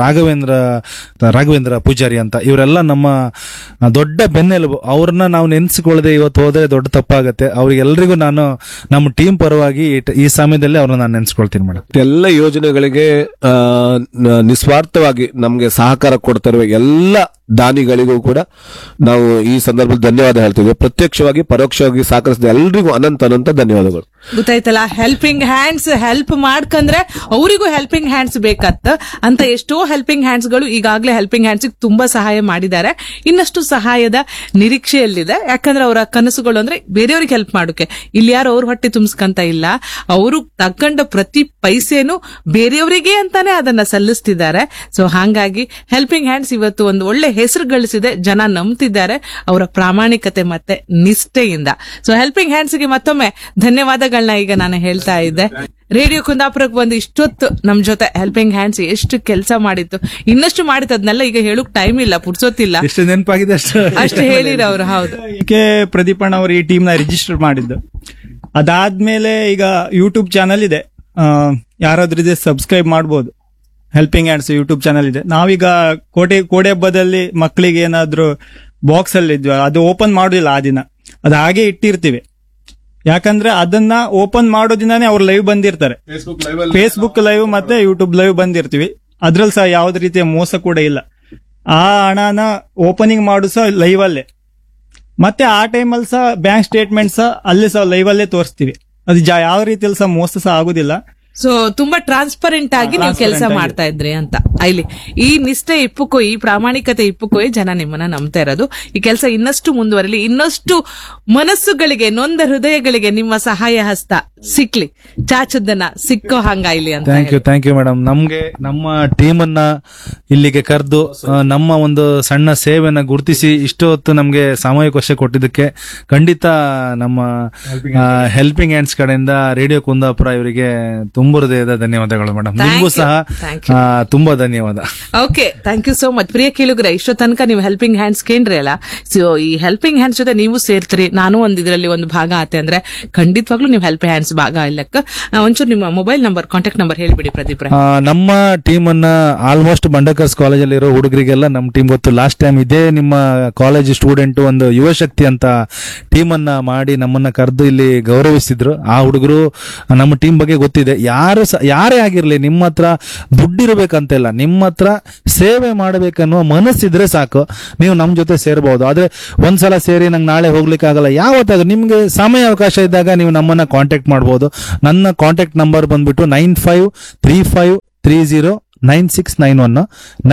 ರಾಘವೇಂದ್ರ ಪೂಜಾರಿ ಅಂತ, ಇವರೆಲ್ಲ ನಮ್ಮ ದೊಡ್ಡ ಬೆನ್ನೆಲುಬು. ಅವ್ರನ್ನ ನಾವು ನೆನ್ಸಿಕೊಳ್ಳದೆ ಇವತ್ತು ಹೋದ್ರೆ ದೊಡ್ಡ ತಪ್ಪಾಗತ್ತೆ. ಅವ್ರಿಗೆಲ್ರಿಗೂ ನಾನು ನಮ್ಮ ಟೀಮ್ ಪರವಾಗಿ ಈ ಸಮಯದಲ್ಲಿ ಅವ್ರನ್ನ ನಾನು ನೆನ್ಸ್ಕೊಳ್ತೀನಿ ಮೇಡಮ್. ಎಲ್ಲ ಯೋಜನೆಗಳಿಗೆ ನಿಸ್ವಾರ್ಥವಾಗಿ ನಮ್ಗೆ ಸಹಕಾರ ಕೊಡ್ತಾ ಎಲ್ಲ ದಾನಿಗಳಿಗೂ ಕೂಡ ನಾವು ಈ ಸಂದರ್ಭದಲ್ಲಿ ಧನ್ಯವಾದ ಹೇಳ್ತೀವಿ. ಪ್ರತ್ಯಕ್ಷವಾಗಿ ಪರೋಕ್ಷವಾಗಿ ಸಹಕರಿಸಿದ ಎಲ್ರಿಗೂ ಅನಂತ ಧನ್ಯವಾದಗಳು. ಗೊತ್ತಾಯ್ತಲ್ಲ, ಹೆಲ್ಪಿಂಗ್ ಹ್ಯಾಂಡ್ಸ್ ಹೆಲ್ಪ್ ಮಾಡ್ಕಂದ್ರೆ ಅವರಿಗೂ ಹೆಲ್ಪಿಂಗ್ ಹ್ಯಾಂಡ್ಸ್ ಬೇಕತ್ತ ಅಂತ ಎಷ್ಟೋ ಹೆಲ್ಪಿಂಗ್ ಹ್ಯಾಂಡ್ಸ್ ಗಳು ಈಗಾಗಲೇ ಹೆಲ್ಪಿಂಗ್ ಹ್ಯಾಂಡ್ಸ್ ತುಂಬಾ ಸಹಾಯ ಮಾಡಿದ್ದಾರೆ. ಇನ್ನಷ್ಟು ಸಹಾಯದ ನಿರೀಕ್ಷೆಯಲ್ಲಿದೆ. ಯಾಕಂದ್ರೆ ಅವರ ಕನಸುಗಳು ಅಂದ್ರೆ ಬೇರೆಯವ್ರಿಗೆ ಹೆಲ್ಪ್ ಮಾಡೋಕೆ, ಇಲ್ಲಿ ಯಾರು ಅವ್ರ ಹೊಟ್ಟೆ ತುಂಬಿಸ್ಕಂತ ಇಲ್ಲ, ಅವರು ತಕ್ಕಂಡ ಪ್ರತಿ ಪೈಸೆನು ಬೇರೆಯವರಿಗೆ ಅಂತಾನೆ ಅದನ್ನ ಸಲ್ಲಿಸ್ತಿದ್ದಾರೆ. ಸೊ ಹಾಗಾಗಿ ಹೆಲ್ಪಿಂಗ್ ಹ್ಯಾಂಡ್ಸ್ ಇವತ್ತು ಒಂದು ಒಳ್ಳೆ ಹೆಸರು ಗಳಿಸಿದೆ, ಜನ ನಂಬ್ತಿದ್ದಾರೆ ಅವರ ಪ್ರಾಮಾಣಿಕತೆ ಮತ್ತೆ ನಿಷ್ಠೆಯಿಂದ. ಸೊ ಹೆಲ್ಪಿಂಗ್ ಹ್ಯಾಂಡ್ಸ್ಗೆ ಮತ್ತೊಮ್ಮೆ ಧನ್ಯವಾದಗಳನ್ನ ಈಗ ನಾನು ಹೇಳ್ತಾ ಇದ್ದೆ. ರೇಡಿಯೋ ಕುಂದಾಪುರಕ್ಕೆ ಬಂದು ಇಷ್ಟೊತ್ತು ನಮ್ ಜೊತೆ ಹೆಲ್ಪಿಂಗ್ ಹ್ಯಾಂಡ್ಸ್ ಎಷ್ಟು ಕೆಲಸ ಮಾಡಿತ್ತು, ಇನ್ನಷ್ಟು ಮಾಡಿತ್ತು, ಅದನ್ನೆಲ್ಲ ಈಗ ಹೇಳಕ್ ಟೈಮ್ ಇಲ್ಲ, ಪುರ್ಸೋತಿಲ್ಲ, ಎಷ್ಟು ನೆನಪಾಗಿದೆ ಅಷ್ಟು ಹೇಳಿರ ಅವ್ರು. ಹೌದು, ಕೆ ಪ್ರದೀಪಣ್ಣ ಅವರು ಈ ಟೀಮ್ ನ ರಿಜಿಸ್ಟರ್ ಮಾಡಿದ್ದು. ಅದಾದ್ಮೇಲೆ ಈಗ ಯೂಟ್ಯೂಬ್ ಚಾನಲ್ ಇದೆ, ಯಾರಾದ್ರೂ ಇದೆ ಸಬ್ಸ್ಕ್ರೈಬ್ ಮಾಡಬಹುದು. ಹೆಲ್ಪಿಂಗ್ ಹ್ಯಾಂಡ್ಸ್ ಯೂಟ್ಯೂಬ್ ಚಾನಲ್ ಇದೆ. ನಾವೀಗ ಕೋಡೆ ಹಬ್ಬದಲ್ಲಿ ಮಕ್ಕಳಿಗೆ ಏನಾದ್ರು ಬಾಕ್ಸ್ ಅಲ್ಲಿ ಇದ್ವಿ, ಅದು ಓಪನ್ ಮಾಡೋದಿಲ್ಲ ಆ ದಿನ, ಅದು ಹಾಗೆ ಇಟ್ಟಿರ್ತೀವಿ. ಯಾಕಂದ್ರೆ ಅದನ್ನ ಓಪನ್ ಮಾಡೋ ದಿನಾನೇ ಅವ್ರು ಲೈವ್ ಬಂದಿರ್ತಾರೆ, ಫೇಸ್ಬುಕ್ ಲೈವ್ ಮತ್ತೆ ಯೂಟ್ಯೂಬ್ ಲೈವ್ ಬಂದಿರ್ತೀವಿ. ಅದ್ರಲ್ಲಿ ಸಹ ಯಾವ್ದು ರೀತಿಯ ಮೋಸ ಕೂಡ ಇಲ್ಲ. ಆ ಹಣನ ಓಪನಿಂಗ್ ಮಾಡು ಸಹ ಲೈವ್ ಅಲ್ಲೇ ಮತ್ತೆ ಆ ಟೈಮಲ್ಲಿ ಸಹ ಬ್ಯಾಂಕ್ ಸ್ಟೇಟ್ಮೆಂಟ್ ಸಹ ಅಲ್ಲಿ ಸಹ ಲೈವ್ ಅಲ್ಲೇ ತೋರಿಸ್ತೀವಿ. ಅದು ಯಾವ ರೀತಿಯಲ್ಲಿ ಸಹ ಮೋಸ ಸಹ ಆಗುದಿಲ್ಲ. ಸೊ ತುಂಬಾ ಟ್ರಾನ್ಸ್ಪರೆಂಟ್ ಆಗಿ ನೀವು ಕೆಲಸ ಮಾಡ್ತಾ ಇದ್ರಿ ಅಂತ ಇಲ್ಲಿ ಈ ನಿಷ್ಠೆ ಇಪ್ಪಕ್ಕೂ ಈ ಪ್ರಾಮಾಣಿಕತೆ ಇಪ್ಪಕ್ಕೂ ಜನ ನಿಮ್ಮನ್ನ ನಂಬ್ತಾ ಇರೋದು. ಈ ಕೆಲಸ ಇನ್ನಷ್ಟು ಮುಂದುವರಲಿ, ಇನ್ನಷ್ಟು ಮನಸ್ಸುಗಳಿಗೆ ನೊಂದ ಹೃದಯಗಳಿಗೆ ನಿಮ್ಮ ಸಹಾಯ ಹಸ್ತ ಸಿಕ್ಲಿ, ಚಾಚದನ್ನ ಸಿಕ್ಕೋ ಹಂಗಾಯ್ಲಿ ಅಂತ. Thank you madam. ನಮ್ಗೆ ನಮ್ಮ ಟೀಮ್ ಅನ್ನ ಇಲ್ಲಿಗೆ ಕರೆದು ನಮ್ಮ ಒಂದು ಸಣ್ಣ ಸೇವೆನ ಗುರುತಿಸಿ ಇಷ್ಟು ಹೊತ್ತು ನಮ್ಗೆ ಸಾಮೂಹಿಕ ಕೊಟ್ಟಿದ್ದಕ್ಕೆ ಖಂಡಿತ ನಮ್ಮ ಹೆಲ್ಪಿಂಗ್ ಹ್ಯಾಂಡ್ಸ್ ಕಡೆಯಿಂದ ರೇಡಿಯೋ ಕುಂದಾಪುರ ಇವರಿಗೆ ತುಂಬ ಹೃದಯದ ಧನ್ಯವಾದಗಳು ಮೇಡಮ್. ನಿಮಗೂ ಸಹ ತುಂಬಾ ಧನ್ಯವಾದ. Okay, thank you so much. ಪ್ರಿಯ ಕೇಳುಗರೆ, ಇಷ್ಟೋ ತನಕ ನೀವು ಹೆಲ್ಪಿಂಗ್ ಹ್ಯಾಂಡ್ಸ್ ಕೇಂದ್ರಿ ಅಲ್ಲ, ಸೊ ಈ ಹೆಲ್ಪಿಂಗ್ ಹ್ಯಾಂಡ್ಸ್ ಜೊತೆ ನೀವು ಸೇರ್ತೀರಿ, ನಾನು ಇದರಲ್ಲಿ ಒಂದು ಭಾಗ ಆತೆ ಅಂದ್ರೆ ಖಂಡಿತವಾಗ್ಲೂ ನೀವು ಹೆಲ್ಪಿಂಗ್ ಹ್ಯಾಂಡ್ಸ್ ಭಾಗ ಇಲ್ಲಕ್ಕ. ಒಂಚೂರು ನಿಮ್ಮ ಮೊಬೈಲ್ ನಂಬರ್, ಕಾಂಟ್ಯಾಕ್ಟ್ ನಂಬರ್ ಹೇಳ್ಬಿಡಿ ಪ್ರದೀಪ್. ನಮ್ಮ ಟೀಮ್ ಅನ್ನ ಆಲ್ಮೋಸ್ಟ್ ಬಂಡಕರ್ಸ್ ಕಾಲೇಜಲ್ಲಿ ಇರೋ ಹುಡುಗರಿಗೆಲ್ಲ ನಮ್ಮ ಟೀಮ್ ಗೊತ್ತು. ಲಾಸ್ಟ್ ಟೈಮ್ ಇದೇ ನಿಮ್ಮ ಕಾಲೇಜ್ ಸ್ಟೂಡೆಂಟ್ ಒಂದು ಯುವ ಶಕ್ತಿ ಅಂತ ಟೀಮ್ ಅನ್ನ ಮಾಡಿ ನಮ್ಮನ್ನ ಕರೆದು ಇಲ್ಲಿ ಗೌರವಿಸಿದ್ರು. ಆ ಹುಡುಗರು ನಮ್ಮ ಟೀಮ್ ಬಗ್ಗೆ ಗೊತ್ತಿದೆ. ಯಾರೇ ಆಗಿರ್ಲಿ, ನಿಮ್ಮ ಹತ್ರ ದುಡ್ಡಿರ್ಬೇಕಂತಿಲ್ಲ, ನಿಮ್ಮ ಹತ್ರ ಸೇವೆ ಮಾಡಬೇಕನ್ನುವ ಮನಸ್ಸಿದ್ರೆ ಸಾಕು, ನೀವು ನಮ್ಮ ಜೊತೆ ಸೇರಬಹುದು. ಆದ್ರೆ ಒಂದ್ಸಲ ಸೇರಿ ನಂಗೆ ನಾಳೆ ಹೋಗ್ಲಿಕ್ಕೆ ಆಗಲ್ಲ, ಯಾವತ್ತಾಗ ನಿಮ್ಗೆ ಸಮಯ ಅವಕಾಶ ಇದ್ದಾಗ ನೀವು ನಮ್ಮನ್ನ ಕಾಂಟ್ಯಾಕ್ಟ್ ಮಾಡಬಹುದು. ನನ್ನ ಕಾಂಟ್ಯಾಕ್ಟ್ ನಂಬರ್ ಬಂದ್ಬಿಟ್ಟು 9535309691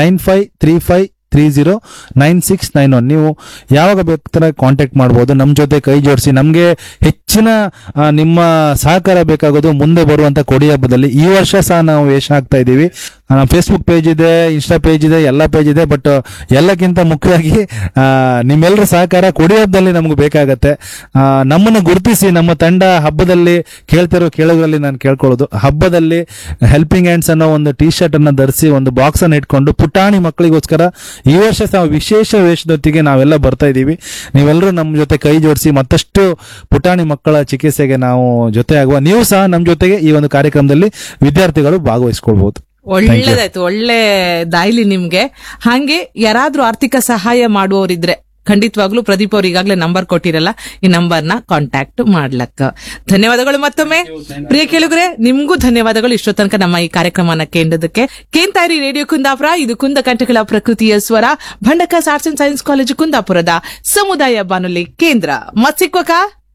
9535309691. ನೀವು ಯಾವಾಗ ಬೇಕಾದ್ರೆ ಕಾಂಟ್ಯಾಕ್ಟ್ ಮಾಡಬಹುದು, ನಮ್ಮ ಜೊತೆ ಕೈ ಜೋಡಿಸಿ. ನಮ್ಗೆ ಹೆಚ್ಚಿನ ನಿಮ್ಮ ಸಹಕಾರ ಬೇಕಾಗೋದು ಮುಂದೆ ಬರುವಂತ ಕೊಡಿ ಹಬ್ಬದಲ್ಲಿ. ಈ ವರ್ಷ ಸಹ ನಾವು ವೇಷ ಹಾಕ್ತಾ ಇದ್ದೀವಿ. ಫೇಸ್ಬುಕ್ ಪೇಜ್ ಇದೆ, ಇನ್ಸ್ಟಾ ಪೇಜ್ ಇದೆ, ಎಲ್ಲ ಪೇಜ್ ಇದೆ. ಬಟ್ ಎಲ್ಲಕ್ಕಿಂತ ಮುಖ್ಯವಾಗಿ ನಿಮ್ಮೆಲ್ಲರ ಸಹಕಾರ ಕೊಡಿ ಹಬ್ಬದಲ್ಲಿ ನಮ್ಗೆ ಬೇಕಾಗತ್ತೆ. ನಮ್ಮನ್ನು ಗುರುತಿಸಿ ನಮ್ಮ ತಂಡ ಹಬ್ಬದಲ್ಲಿ ಕೇಳ್ತಿರೋ ಕೇಳೋದ್ರಲ್ಲಿ ನಾನು ಕೇಳ್ಕೊಳ್ಳೋದು, ಹಬ್ಬದಲ್ಲಿ ಹೆಲ್ಪಿಂಗ್ ಹ್ಯಾಂಡ್ಸ್ ಅನ್ನೋ ಒಂದು ಟಿ ಶರ್ಟ್ ಅನ್ನ ಧರಿಸಿ ಒಂದು ಬಾಕ್ಸ್ ಅನ್ನು ಇಟ್ಕೊಂಡು ಪುಟಾಣಿ ಮಕ್ಕಳಿಗೋಸ್ಕರ ಈ ವರ್ಷ ಸಹ ವಿಶೇಷ ವೇಷದೊತ್ತಿಗೆ ನಾವೆಲ್ಲ ಬರ್ತಾ ಇದ್ದೀವಿ. ನೀವೆಲ್ಲರೂ ನಮ್ಮ ಜೊತೆ ಕೈ ಜೋಡಿಸಿ ಮತ್ತಷ್ಟು ಪುಟಾಣಿ ಮಕ್ಕಳ ಚಿಕಿತ್ಸೆಗೆ ನಾವು ಜೊತೆ ಆಗುವ. ನೀವು ಸಹ ನಮ್ಮ ಜೊತೆಗೆ ಈ ಒಂದು ಕಾರ್ಯಕ್ರಮದಲ್ಲಿ ವಿದ್ಯಾರ್ಥಿಗಳು ಭಾಗವಹಿಸಿಕೊಳ್ಬಹುದು. ಒಳ್ಳೇದಾಯ್ತು, ಒಳ್ಳೆ ದಾಯ್ಲಿ ನಿಮ್ಗೆ. ಹಾಗೆ ಯಾರಾದ್ರೂ ಆರ್ಥಿಕ ಸಹಾಯ ಮಾಡುವವರಿದ್ರೆ ಖಂಡಿತವಾಗ್ಲೂ ಪ್ರದೀಪ್ ಅವ್ರು ಈಗಾಗಲೇ ನಂಬರ್ ಕೊಟ್ಟಿರಲ್ಲ, ಈ ನಂಬರ್ನ ಕಾಂಟ್ಯಾಕ್ಟ್ ಮಾಡ್ಲಕ್ಕ. ಧನ್ಯವಾದಗಳು ಮತ್ತೊಮ್ಮೆ. ಪ್ರಿಯ ಕೇಳುಗರೆ, ನಿಮ್ಗೂ ಧನ್ಯವಾದಗಳು ಇಷ್ಟೋ ತನಕ ನಮ್ಮ ಈ ಕಾರ್ಯಕ್ರಮನ ಕೇಂದ್ರದಕ್ಕೆ. ಕೇಂತಾರಿ ರೇಡಿಯೋ ಕುಂದಾಪುರ, ಇದು ಕುಂದ ಕಂಠಗಳ ಪ್ರಕೃತಿಯ ಸ್ವರ, ಬಂಡಕಸ್ ಆರ್ಟ್ಸ್ ಅಂಡ್ ಸೈನ್ಸ್ ಕಾಲೇಜು ಕುಂದಾಪುರದ ಸಮುದಾಯ ಬಾನುಲಿ ಕೇಂದ್ರ. ಮತ್ಸಿಕ್ವಕ